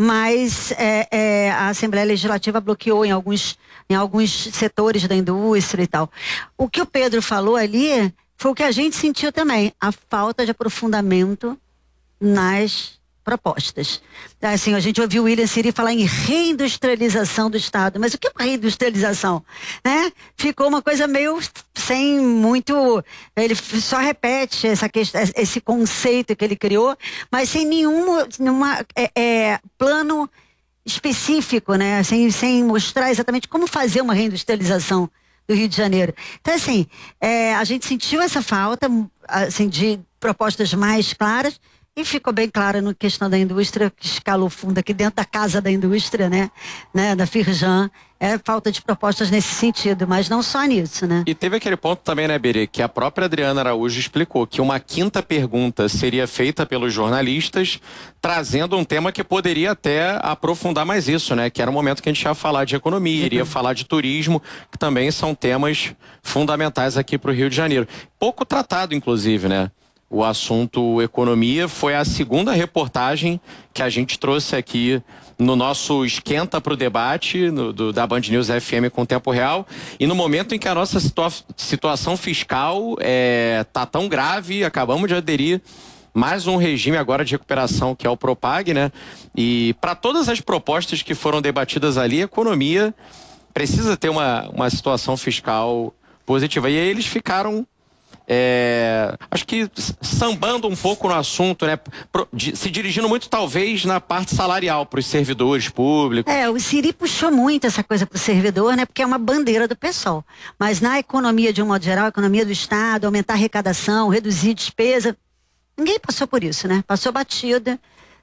Speaker 6: mas é, é, a Assembleia Legislativa bloqueou em alguns, em alguns setores da indústria e tal. O que o Pedro falou ali foi o que a gente sentiu também, a falta de aprofundamento nas propostas. Assim, a gente ouviu o William Siri falar em reindustrialização do Estado, mas o que é reindustrialização? Né? Ficou uma coisa meio sem muito, ele só repete essa questão, esse conceito que ele criou, mas sem nenhum nenhuma, é, é, plano específico, né? Sem, sem mostrar exatamente como fazer uma reindustrialização do Rio de Janeiro. Então, assim, é, a gente sentiu essa falta, assim, de propostas mais claras. E ficou bem claro na questão da indústria, que escalou fundo aqui dentro da casa da indústria, né? né? Da Firjan. É falta de propostas nesse sentido, mas não só nisso, né?
Speaker 5: E teve aquele ponto também, né, Berê, que a própria Adriana Araújo explicou que uma quinta pergunta seria feita pelos jornalistas, trazendo um tema que poderia até aprofundar mais isso, né? Que era o momento que a gente ia falar de economia, uhum. iria falar de turismo, que também são temas fundamentais aqui para o Rio de Janeiro. Pouco tratado, inclusive, né? O assunto economia foi a segunda reportagem que a gente trouxe aqui no nosso esquenta para o debate no, do, da Band News F M com Tempo Real, e no momento em que a nossa situa situação fiscal é, tá tão grave, acabamos de aderir mais um regime agora de recuperação, que é o Propag, né? E para todas as propostas que foram debatidas ali, a economia precisa ter uma, uma situação fiscal positiva. E aí eles ficaram É, acho que sambando um pouco no assunto, né? Se dirigindo muito talvez na parte salarial para os servidores públicos.
Speaker 6: É, o Siri puxou muito essa coisa para o servidor, né? Porque é uma bandeira do PSOL. Mas na economia de um modo geral, a economia do Estado, aumentar a arrecadação, reduzir despesa, ninguém passou por isso, né? Passou batida.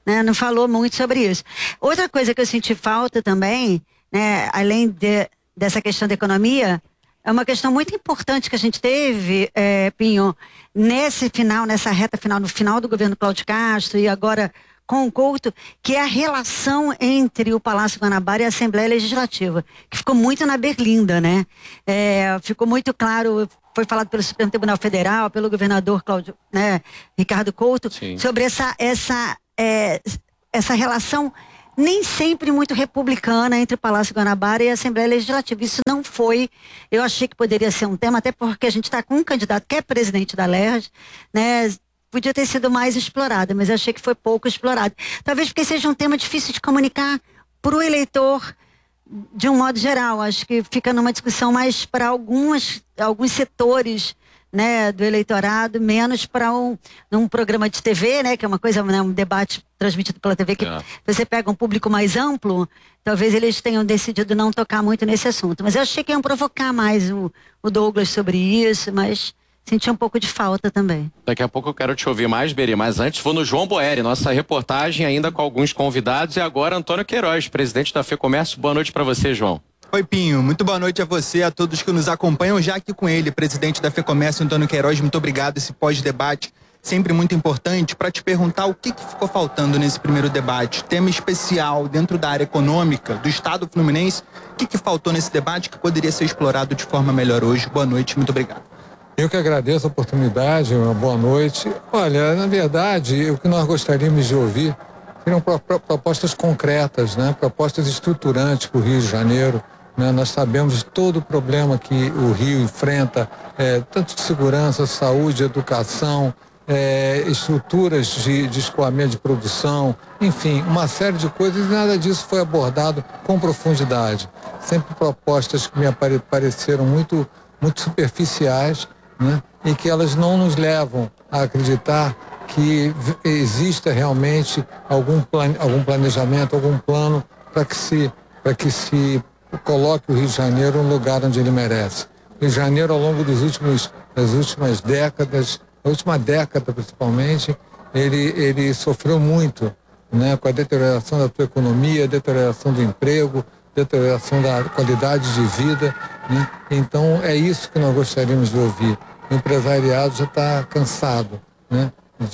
Speaker 6: né, não falou muito sobre isso. Outra coisa que eu senti falta também, né, além de, dessa questão da economia, é uma questão muito importante que a gente teve, é, Pinho, nesse final, nessa reta final, no final do governo Cláudio Castro e agora com o Couto, que é a relação entre o Palácio Guanabara e a Assembleia Legislativa, que ficou muito na berlinda, né? É, ficou muito claro, foi falado pelo Supremo Tribunal Federal, pelo governador Cláudio, né, Ricardo Couto, Sim. sobre essa, essa, é, essa relação nem sempre muito republicana entre o Palácio Guanabara e a Assembleia Legislativa. Isso não foi, eu achei que poderia ser um tema, até porque a gente está com um candidato que é presidente da L E R J, né? Podia ter sido mais explorado, mas eu achei que foi pouco explorado. Talvez porque seja um tema difícil de comunicar para o eleitor de um modo geral. Acho que fica numa discussão mais para algumas, alguns setores, né, do eleitorado, menos para um, um programa de T V, né, que é uma coisa, né, um debate transmitido pela T V, que é. você pega um público mais amplo, talvez eles tenham decidido não tocar muito nesse assunto. Mas eu achei que iam provocar mais o, o Douglas sobre isso, mas senti um pouco de falta também.
Speaker 5: Daqui a pouco eu quero te ouvir mais, Beri, mas antes vou no João Boeri, nossa reportagem ainda com alguns convidados, e agora Antônio Queiroz, presidente da FEComércio. Boa noite para você, João.
Speaker 13: Oi, Pinho. Muito boa noite a você e a todos que nos acompanham. Já aqui com ele, presidente da FEComércio, Antônio Queiroz, muito obrigado. Esse pós-debate sempre muito importante, para te perguntar o que, que ficou faltando nesse primeiro debate. Tema especial dentro da área econômica do Estado Fluminense. O que, que faltou nesse debate que poderia ser explorado de forma melhor hoje? Boa noite, muito obrigado.
Speaker 14: Eu que agradeço a oportunidade, uma boa noite. Olha, na verdade, o que nós gostaríamos de ouvir seriam propostas concretas, né? Propostas estruturantes para o Rio de Janeiro. Né? Nós sabemos de todo o problema que o Rio enfrenta, é, tanto de segurança, saúde, educação, é, estruturas de, de escoamento de produção, enfim, uma série de coisas, e nada disso foi abordado com profundidade. Sempre propostas que me apare, pareceram muito, muito superficiais, né? E que elas não nos levam a acreditar que exista realmente algum, plan, algum planejamento, algum plano para que se, para que se coloque o Rio de Janeiro no lugar onde ele merece. O Rio de Janeiro, ao longo dos últimos, das últimas décadas, a última década principalmente, ele, ele sofreu muito, né, com a deterioração da sua economia, deterioração do emprego, deterioração da qualidade de vida, né? Então é isso que nós gostaríamos de ouvir. O empresariado já está cansado, né,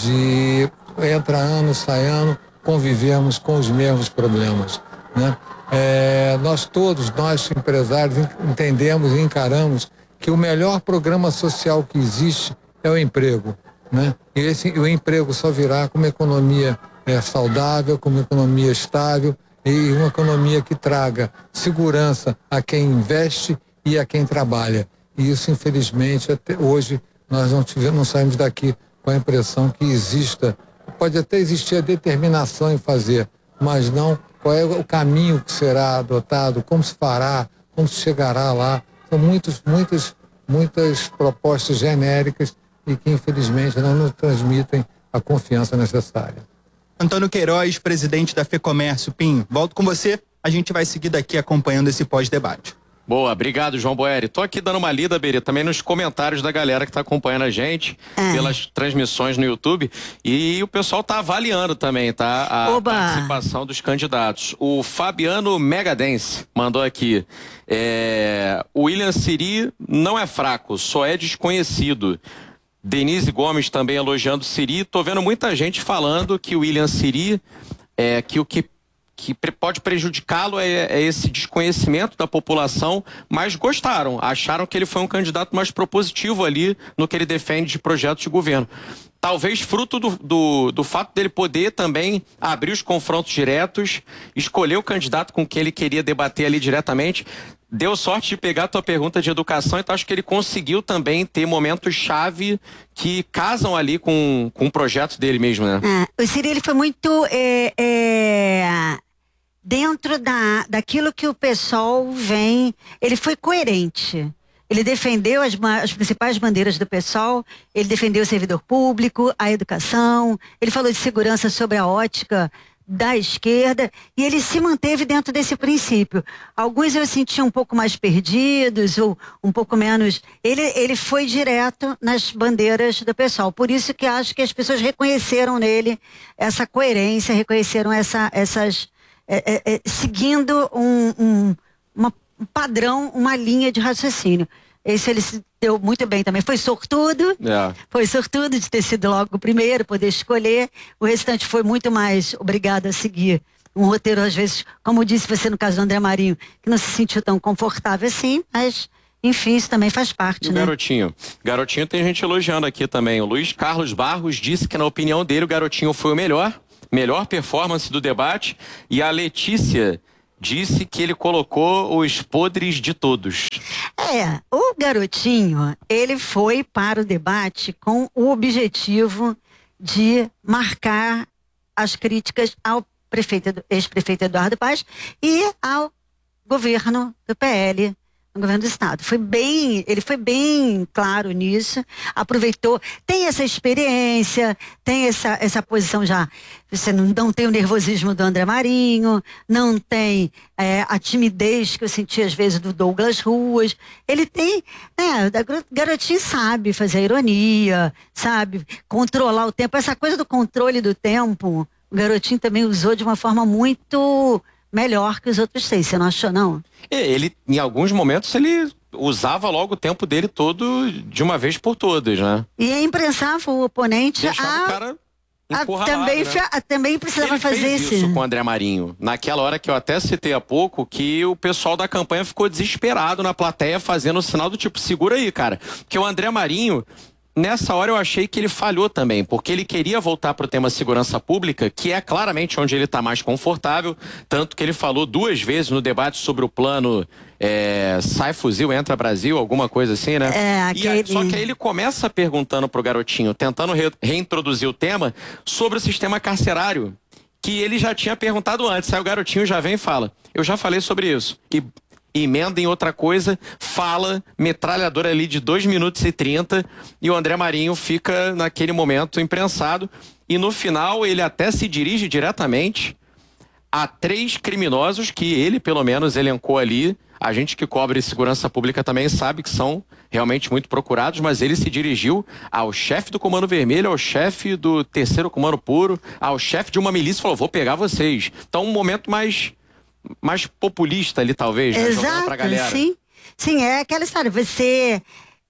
Speaker 14: de entra ano, sai ano, convivemos com os mesmos problemas, né? É, nós todos, nós empresários, entendemos e encaramos que o melhor programa social que existe é o emprego, né? E esse, o emprego só virá com uma economia é, saudável, com uma economia estável e uma economia que traga segurança a quem investe e a quem trabalha. E isso, infelizmente, até hoje nós não tivemos, não saímos daqui com a impressão que exista, pode até existir a determinação em fazer, mas não qual é o caminho que será adotado, como se fará, como se chegará lá. São muitos, muitas, muitas propostas genéricas e que, infelizmente, não nos transmitem a confiança necessária.
Speaker 13: Antônio Queiroz, presidente da FEComércio. Pinho, volto com você. A gente vai seguir daqui acompanhando esse pós-debate.
Speaker 5: Boa, obrigado, João Boeri. Tô aqui dando uma lida, Beri, também nos comentários da galera que tá acompanhando a gente, é. pelas transmissões no YouTube, e o pessoal tá avaliando também, tá? A Oba. participação dos candidatos. O Fabiano Megadense mandou aqui, é, o William Siri não é fraco, só é desconhecido. Denise Gomes também elogiando Siri. Tô vendo muita gente falando que o William Siri, é, que o que que pode prejudicá-lo é, é esse desconhecimento da população, mas gostaram, acharam que ele foi um candidato mais propositivo ali no que ele defende de projetos de governo. Talvez fruto do, do, do fato dele poder também abrir os confrontos diretos, escolher o candidato com quem ele queria debater ali diretamente. Deu sorte de pegar a tua pergunta de educação, então acho que ele conseguiu também ter momentos-chave que casam ali com, com o projeto dele mesmo, né?
Speaker 6: É, o Siri, ele foi muito é, é, dentro da, daquilo que o PSOL vem, ele foi coerente. Ele defendeu as, as principais bandeiras do PSOL, ele defendeu o servidor público, a educação, ele falou de segurança sobre a ótica da esquerda, e ele se manteve dentro desse princípio. Alguns eu senti um pouco mais perdidos, ou um pouco menos... Ele, ele foi direto nas bandeiras do pessoal. Por isso que acho que as pessoas reconheceram nele essa coerência, reconheceram essa, essas... É, é, é, seguindo um, um, uma, um padrão, uma linha de raciocínio. Esse ele se deu muito bem também. Foi sortudo, é. foi sortudo de ter sido logo o primeiro, poder escolher. O restante foi muito mais obrigado a seguir um roteiro, às vezes, como disse você no caso do André Marinho, que não se sentiu tão confortável assim, mas, enfim, isso também faz parte,
Speaker 5: e o
Speaker 6: né?
Speaker 5: Garotinho. Garotinho tem gente elogiando aqui também. O Luiz Carlos Barros disse que, na opinião dele, o Garotinho foi o melhor, melhor performance do debate, e a Letícia disse que ele colocou os podres de todos.
Speaker 6: É, o Garotinho, ele foi para o debate com o objetivo de marcar as críticas ao prefeito, ex-prefeito Eduardo Paes e ao governo do P L, no governo do estado. Foi bem, ele foi bem claro nisso, aproveitou, tem essa experiência, tem essa, essa posição já, você não, não tem o nervosismo do André Marinho, não tem é, a timidez que eu senti às vezes do Douglas Ruas, ele tem, né, o Garotinho sabe fazer a ironia, sabe controlar o tempo, essa coisa do controle do tempo, o Garotinho também usou de uma forma muito... melhor que os outros seis, você não achou, não?
Speaker 5: Ele, em alguns momentos, ele usava logo o tempo dele todo de uma vez por todas, né?
Speaker 6: E imprensava o oponente
Speaker 5: Deixava
Speaker 6: a...
Speaker 5: o cara
Speaker 6: a também,
Speaker 5: né?
Speaker 6: a, também precisava
Speaker 5: ele
Speaker 6: fazer
Speaker 5: fez
Speaker 6: isso.
Speaker 5: isso com o André Marinho. Naquela hora que eu até citei há pouco, que o pessoal da campanha ficou desesperado na plateia, fazendo o sinal do tipo, segura aí, cara. Porque o André Marinho... Nessa hora eu achei que ele falhou também, porque ele queria voltar para o tema segurança pública, que é claramente onde ele está mais confortável, tanto que ele falou duas vezes no debate sobre o plano é, sai fuzil, entra Brasil, alguma coisa assim, né?
Speaker 6: É, aquele...
Speaker 5: e aí, só que aí ele começa perguntando pro Garotinho, tentando re reintroduzir o tema sobre o sistema carcerário, que ele já tinha perguntado antes. Aí o Garotinho já vem e fala, eu já falei sobre isso. E emenda em outra coisa, fala, metralhadora ali de dois minutos e trinta, e o André Marinho fica naquele momento imprensado, e no final ele até se dirige diretamente a três criminosos que ele, pelo menos, elencou ali. A gente que cobre segurança pública também sabe que são realmente muito procurados, mas ele se dirigiu ao chefe do Comando Vermelho, ao chefe do terceiro Comando Puro, ao chefe de uma milícia e falou, vou pegar vocês. Então um momento mais... mais populista ali, talvez, né?
Speaker 6: Exato,
Speaker 5: pra galera.
Speaker 6: sim. Sim, é aquela história, você...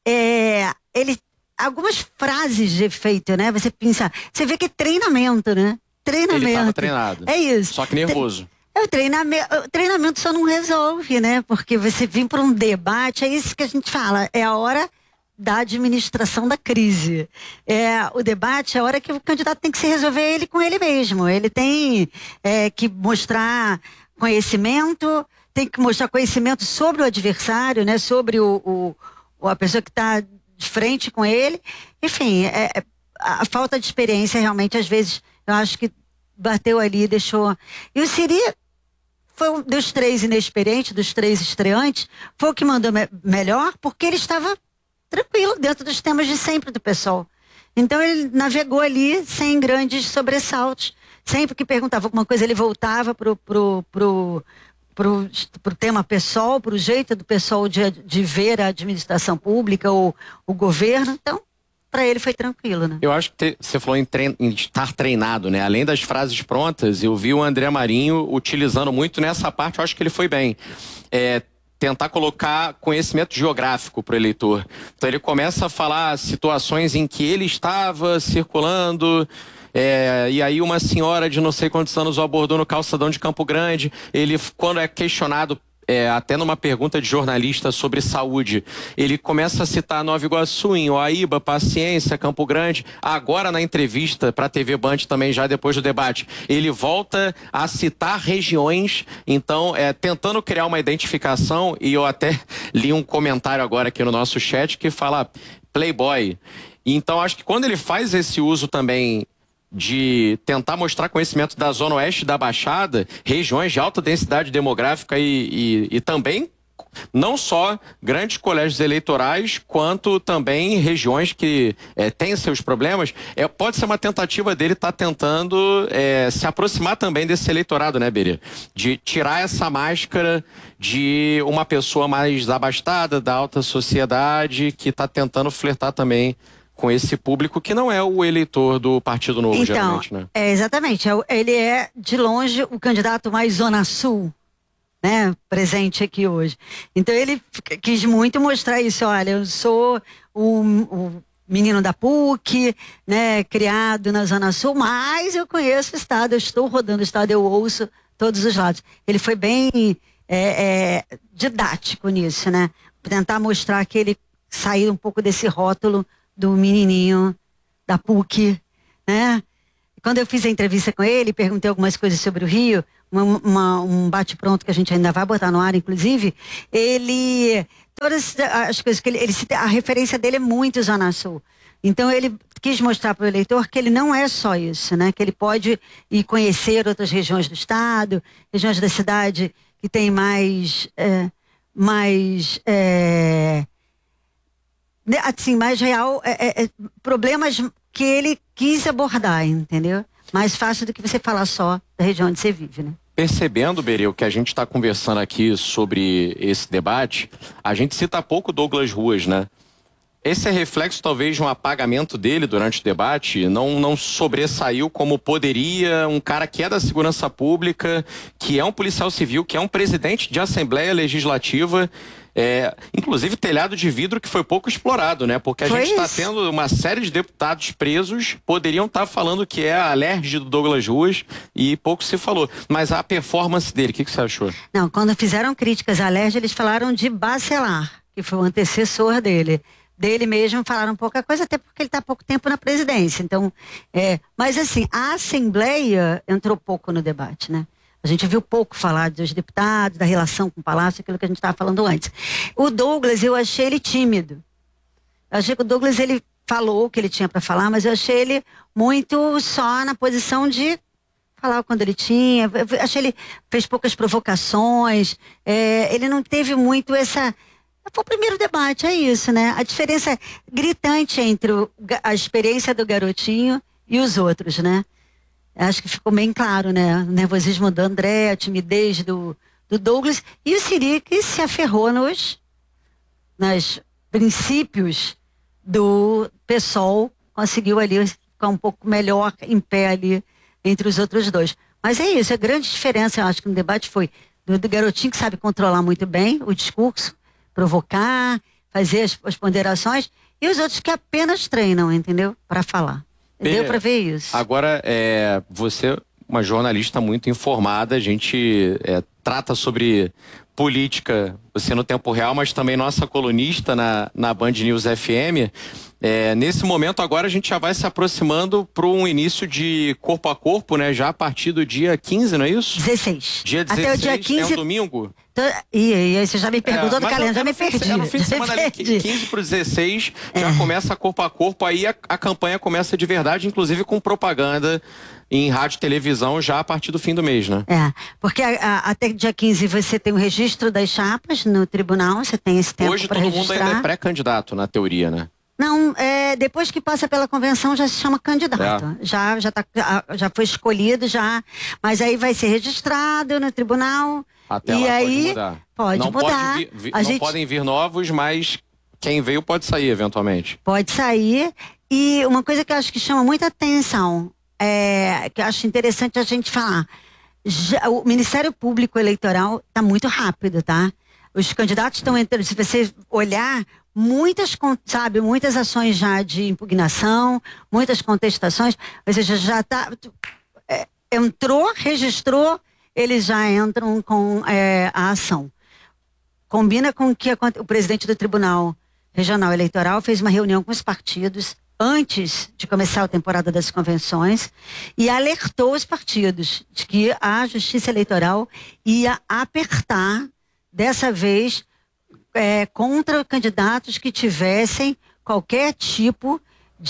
Speaker 6: É, ele, algumas frases de efeito, né? Você pensa... Você vê que é treinamento, né? Treinamento.
Speaker 5: Ele tava treinado.
Speaker 6: É isso.
Speaker 5: Só que nervoso.
Speaker 6: É, o, treinamento, o treinamento só não resolve, né? Porque você vem para um debate, é isso que a gente fala, é a hora da administração da crise. É, o debate é a hora que o candidato tem que se resolver ele com ele mesmo. Ele tem é, que mostrar... conhecimento, tem que mostrar conhecimento sobre o adversário, né? Sobre o, o a pessoa que está de frente com ele. Enfim, é, é, a falta de experiência realmente, às vezes, eu acho que bateu ali e deixou... E o Siri foi um dos três inexperientes, dos três estreantes, foi o que mandou me melhor, porque ele estava tranquilo dentro dos temas de sempre do pessoal. Então ele navegou ali sem grandes sobressaltos. Sempre que perguntava alguma coisa, ele voltava pro, pro, pro, pro, pro tema pessoal, pro jeito do pessoal de, de ver a administração pública ou o governo. Então, para ele foi tranquilo, né?
Speaker 5: Eu acho que você falou em, trein, em estar treinado, né? Além das frases prontas, eu vi o André Marinho utilizando muito nessa parte, eu acho que ele foi bem. É, tentar colocar conhecimento geográfico para o eleitor. Então ele começa a falar situações em que ele estava circulando... É, e aí uma senhora de não sei quantos anos o abordou no calçadão de Campo Grande. Ele, quando é questionado, é, até numa pergunta de jornalista sobre saúde, ele começa a citar Nova Iguaçu, em Uaíba, Paciência, Campo Grande. Agora na entrevista para a T V Band também, já depois do debate, ele volta a citar regiões, então é, tentando criar uma identificação. E eu até li um comentário agora aqui no nosso chat que fala Playboy. Então acho que quando ele faz esse uso também de tentar mostrar conhecimento da Zona Oeste da Baixada, regiões de alta densidade demográfica e, e, e também não só grandes colégios eleitorais, quanto também regiões que é, têm seus problemas. É, pode ser uma tentativa dele estar tá tentando é, se aproximar também desse eleitorado, né, Berê? De tirar essa máscara de uma pessoa mais abastada, da alta sociedade, que está tentando flertar também com esse público que não é o eleitor do Partido Novo,
Speaker 6: então,
Speaker 5: geralmente, né?
Speaker 6: É, exatamente. Ele é, de longe, o candidato mais Zona Sul, né, presente aqui hoje. Então ele quis muito mostrar isso. Olha, eu sou o, o menino da P U C, né, criado na Zona Sul, mas eu conheço o estado, eu estou rodando o estado, eu ouço todos os lados. Ele foi bem é, é, didático nisso, né? Tentar mostrar que ele saiu um pouco desse rótulo do menininho da P U C, né? Quando eu fiz a entrevista com ele, perguntei algumas coisas sobre o Rio, uma, uma, um bate-pronto que a gente ainda vai botar no ar, inclusive, ele, todas as coisas que ele, ele a referência dele é muito Zona Sul. Então ele quis mostrar para o eleitor que ele não é só isso, né? Que ele pode ir conhecer outras regiões do estado, regiões da cidade que tem mais, é, mais, é, assim, mais real, é, é, problemas que ele quis abordar, entendeu? Mais fácil do que você falar só da região onde você vive, né?
Speaker 5: Percebendo, Berê, que a gente está conversando aqui sobre esse debate, a gente cita pouco Douglas Ruas, né? Esse é reflexo talvez de um apagamento dele durante o debate, não, não sobressaiu como poderia um cara que é da segurança pública, que é um policial civil, que é um presidente de Assembleia Legislativa, é, inclusive telhado de vidro que foi pouco explorado, né? Porque a
Speaker 6: Foi
Speaker 5: gente está
Speaker 6: isso.
Speaker 5: tendo uma série de deputados presos, poderiam estar tá falando que é a alergia do Douglas Ruas e pouco se falou. Mas a performance dele, o que, que você achou?
Speaker 6: Não, quando fizeram críticas à Lerge, eles falaram de Bacelar, que foi o antecessor dele. Dele mesmo falaram pouca coisa, até porque ele está há pouco tempo na presidência. Então, é, mas assim, a Assembleia entrou pouco no debate, né? A gente viu pouco falar dos deputados, da relação com o Palácio, aquilo que a gente estava falando antes. O Douglas, eu achei ele tímido. Eu achei que o Douglas, ele falou o que ele tinha para falar, mas eu achei ele muito só na posição de falar quando ele tinha. Eu achei ele fez poucas provocações. É, ele não teve muito essa... Foi o primeiro debate, é isso, né? A diferença gritante entre o, a experiência do garotinho e os outros, né? Acho que ficou bem claro, né? O nervosismo do André, a timidez do, do Douglas e o Siri que se aferrou nos, nos princípios do PSOL, conseguiu ali ficar um pouco melhor em pé ali entre os outros dois. Mas é isso, a grande diferença, eu acho que no debate foi do, do garotinho que sabe controlar muito bem o discurso, provocar, fazer as, as ponderações, e os outros que apenas treinam, entendeu? Para falar.
Speaker 5: Bem,
Speaker 6: deu para ver isso.
Speaker 5: Agora, é, você, uma jornalista muito informada, a gente é, trata sobre política, você no tempo real, mas também nossa colunista na, na Band News F M. É, nesse momento agora a gente já vai se aproximando para um início de corpo a corpo, né? Já a partir do dia quinze, não é isso?
Speaker 6: dezesseis.
Speaker 5: Dia dezesseis,
Speaker 6: até o dia quinze.
Speaker 5: É um domingo?
Speaker 6: Tô, e aí você já me perguntou
Speaker 5: é,
Speaker 6: do calendário, já me perdi.
Speaker 5: É no fim de semana ali, quinze para dezesseis, já é. começa corpo a corpo, aí a, a campanha começa de verdade, inclusive com propaganda em rádio e televisão já a partir do fim do mês, né?
Speaker 6: É, porque a, a, até dia quinze você tem o registro das chapas no tribunal, você tem esse tempo para registrar.
Speaker 5: Hoje todo mundo ainda é pré-candidato, na teoria, né?
Speaker 6: Não, é, depois que passa pela convenção já se chama candidato. É. Já, já, tá, já foi escolhido, já. Mas aí vai ser registrado no tribunal.
Speaker 5: Até
Speaker 6: e
Speaker 5: lá
Speaker 6: aí
Speaker 5: pode mudar.
Speaker 6: Pode
Speaker 5: não
Speaker 6: mudar.
Speaker 5: Pode vir, vi,
Speaker 6: a
Speaker 5: não
Speaker 6: gente...
Speaker 5: podem vir novos, mas quem veio pode sair eventualmente.
Speaker 6: Pode sair. E uma coisa que eu acho que chama muita atenção, é, que eu acho interessante a gente falar. Já, o Ministério Público Eleitoral está muito rápido, tá? Os candidatos estão entrando, se você olhar, muitas, sabe, muitas ações já de impugnação, muitas contestações, ou seja, já está, é, entrou, registrou, eles já entram com é, a ação. Combina com que a, o presidente do Tribunal Regional Eleitoral fez uma reunião com os partidos antes de começar a temporada das convenções e alertou os partidos de que a Justiça Eleitoral ia apertar dessa vez é, contra candidatos que tivessem qualquer tipo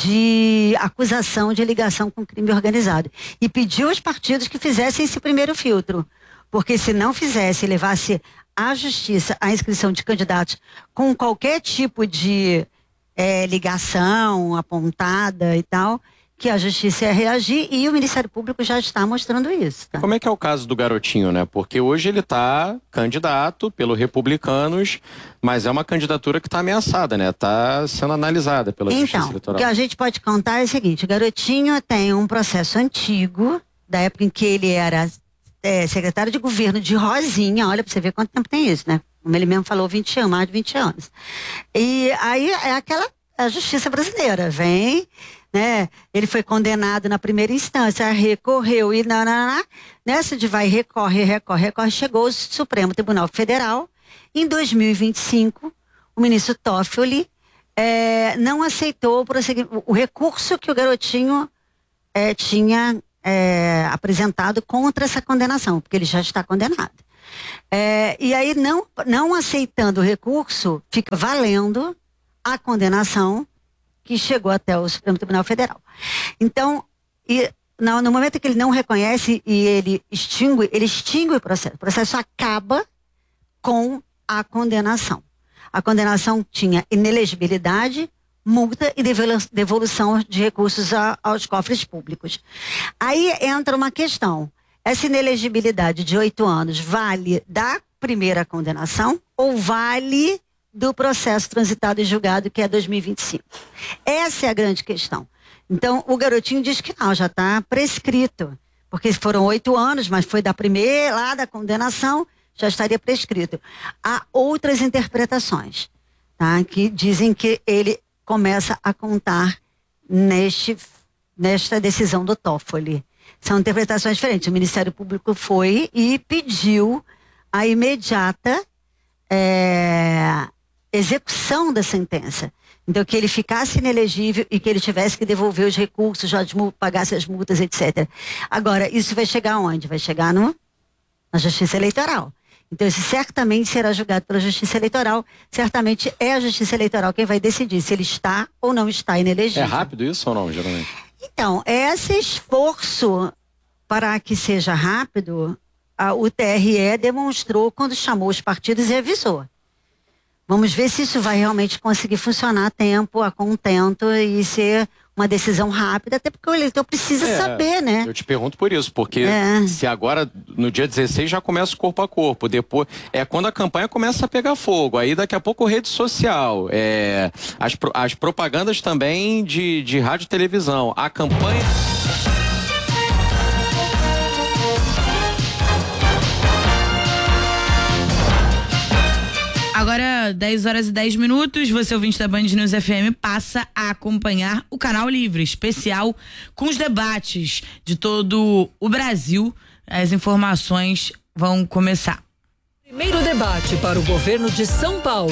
Speaker 6: de acusação de ligação com crime organizado. E pediu aos partidos que fizessem esse primeiro filtro. Porque se não fizesse e levasse à justiça a inscrição de candidatos com qualquer tipo de é, ligação apontada e tal, que a justiça ia reagir, e o Ministério Público já está mostrando isso. Tá?
Speaker 5: Como é que é o caso do garotinho, né? Porque hoje ele está candidato pelo Republicanos, mas é uma candidatura que está ameaçada, né? Está sendo analisada pela
Speaker 6: então,
Speaker 5: Justiça Eleitoral.
Speaker 6: O que a gente pode contar é o seguinte: o garotinho tem um processo antigo, da época em que ele era é, secretário de governo de Rosinha. Olha pra você ver quanto tempo tem isso, né? Como ele mesmo falou, vinte anos, mais de vinte anos. E aí é aquela a justiça brasileira, vem, né? Ele foi condenado na primeira instância, recorreu e nanana, nessa de vai, recorre, recorre, recorre, chegou ao Supremo Tribunal Federal. Em dois mil e vinte e cinco, o ministro Toffoli é, não aceitou o, o recurso que o garotinho é, tinha é, apresentado contra essa condenação, porque ele já está condenado. É, e aí, não, não aceitando o recurso, fica valendo a condenação que chegou até o Supremo Tribunal Federal. Então, e, no, no momento que ele não reconhece e ele extingue, ele extingue o processo. O processo acaba com a condenação. A condenação tinha inelegibilidade, multa e devolução de recursos a, aos cofres públicos. Aí entra uma questão. Essa inelegibilidade de oito anos vale da primeira condenação ou vale do processo transitado e julgado, que é dois mil e vinte e cinco? Essa é a grande questão. Então, o garotinho diz que não, já está prescrito, porque foram oito anos, mas foi da primeira, lá da condenação, já estaria prescrito. Há outras interpretações, tá, que dizem que ele começa a contar neste, nesta decisão do Toffoli. São interpretações diferentes. O Ministério Público foi e pediu a imediata é, execução da sentença. Então, que ele ficasse inelegível e que ele tivesse que devolver os recursos, já pagasse as multas, etcétera. Agora, isso vai chegar aonde? Vai chegar no, na Justiça Eleitoral. Então, isso certamente será julgado pela Justiça Eleitoral. Certamente é a Justiça Eleitoral quem vai decidir se ele está ou não está inelegível.
Speaker 5: É rápido isso ou não, geralmente?
Speaker 6: Então, esse esforço para que seja rápido, a, o T R E demonstrou quando chamou os partidos e avisou. Vamos ver se isso vai realmente conseguir funcionar a tempo, a contento e ser uma decisão rápida, até porque o eleitor precisa
Speaker 5: é,
Speaker 6: saber, né?
Speaker 5: Eu te pergunto por isso, porque
Speaker 6: é.
Speaker 5: se agora, no dia dezesseis, já começa o corpo a corpo, depois, é quando a campanha começa a pegar fogo, aí daqui a pouco rede social, é, as, as propagandas também de, de rádio e televisão, a campanha...
Speaker 15: Agora, dez horas e dez minutos, você ouvinte da Band News F M passa a acompanhar o Canal Livre, especial com os debates de todo o Brasil. As informações vão começar.
Speaker 16: Primeiro debate para o governo de São Paulo.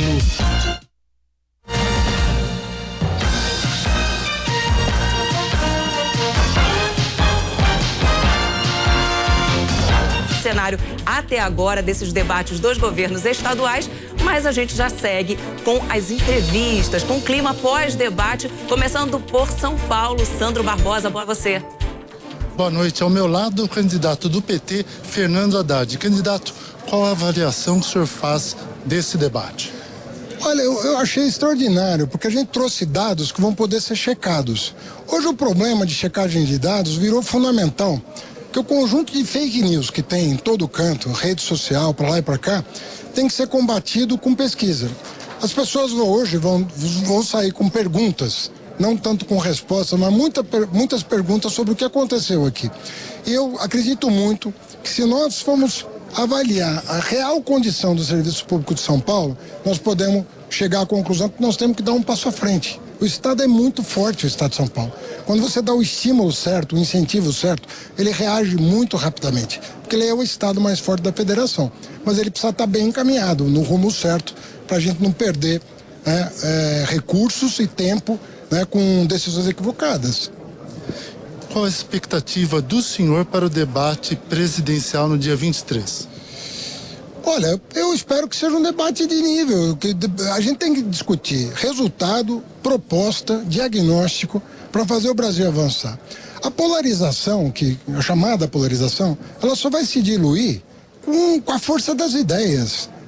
Speaker 17: Cenário até agora desses debates dos governos estaduais, mas a gente já segue com as entrevistas, com o clima pós-debate, começando por São Paulo. Sandro Barbosa, boa você.
Speaker 18: Boa noite. Ao meu lado, o candidato do P T, Fernando Haddad. Candidato, qual a avaliação que o senhor faz desse debate?
Speaker 19: Olha, eu, eu achei extraordinário, porque a gente trouxe dados que vão poder ser checados. Hoje o problema de checagem de dados virou fundamental. Que o conjunto de fake news que tem em todo canto, rede social, para lá e para cá, tem que ser combatido com pesquisa. As pessoas hoje vão, vão sair com perguntas, não tanto com respostas, mas muita, muitas perguntas sobre o que aconteceu aqui. E eu acredito muito que se nós formos avaliar a real condição do serviço público de São Paulo, nós podemos chegar à conclusão que nós temos que dar um passo à frente. O Estado é muito forte, o Estado de São Paulo. Quando você dá o estímulo certo, o incentivo certo, ele reage muito rapidamente, porque ele é o Estado mais forte da federação. Mas ele precisa estar bem encaminhado, no rumo certo, para a gente não perder né, é, recursos e tempo né, com decisões equivocadas.
Speaker 18: Qual a expectativa do senhor para o debate presidencial no dia vinte e três?
Speaker 19: Olha, eu espero que seja um debate de nível, que a gente tem que discutir resultado, proposta, diagnóstico para fazer o Brasil avançar. A polarização, que a chamada polarização, ela só vai se diluir com, com a força das ideias,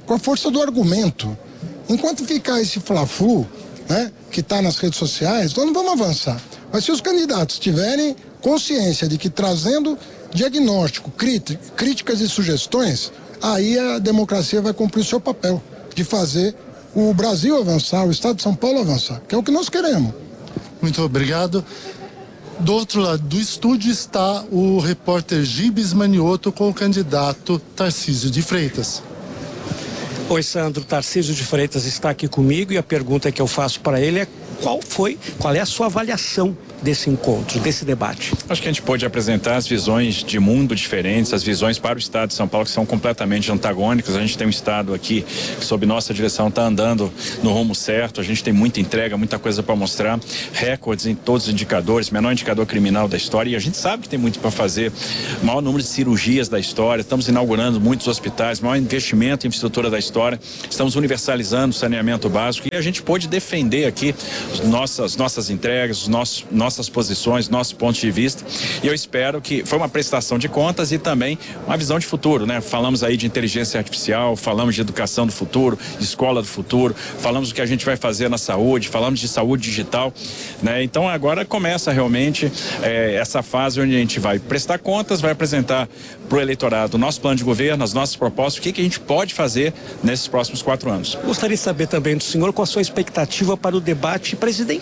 Speaker 19: com a força do argumento. Enquanto ficar esse fla-flu, né, que está nas redes sociais, nós não vamos avançar. Mas se os candidatos tiverem consciência de que trazendo diagnóstico, críticas e sugestões, aí a democracia vai cumprir o seu papel de fazer o Brasil avançar, o Estado de São Paulo avançar, que é o que nós queremos.
Speaker 18: Muito obrigado. Do outro lado do estúdio está o repórter Gibes Manioto com o candidato Tarcísio de Freitas.
Speaker 20: Oi, Sandro. Tarcísio de Freitas está aqui comigo e a pergunta que eu faço para ele é qual foi, qual é a sua avaliação desse encontro, desse debate?
Speaker 21: Acho que a gente pôde apresentar as visões de mundo diferentes, as visões para o Estado de São Paulo que são completamente antagônicas. A gente tem um Estado aqui que, sob nossa direção, está andando no rumo certo. A gente tem muita entrega, muita coisa para mostrar, recordes em todos os indicadores, menor indicador criminal da história, e a gente sabe que tem muito para fazer. Maior número de cirurgias da história, estamos inaugurando muitos hospitais, maior investimento em infraestrutura da história, estamos universalizando o saneamento básico, e a gente pôde defender aqui nossas, nossas entregas, os nossos nossas posições, nossos pontos de vista, e eu espero que foi uma prestação de contas e também uma visão de futuro, né? Falamos aí de inteligência artificial, falamos de educação do futuro, de escola do futuro, falamos do que a gente vai fazer na saúde, falamos de saúde digital, né? Então agora começa realmente é, essa fase onde a gente vai prestar contas, vai apresentar para o eleitorado o nosso plano de governo, as nossas propostas, o que, que a gente pode fazer nesses próximos quatro anos.
Speaker 20: Gostaria de saber também do senhor qual a sua expectativa para o debate presidencial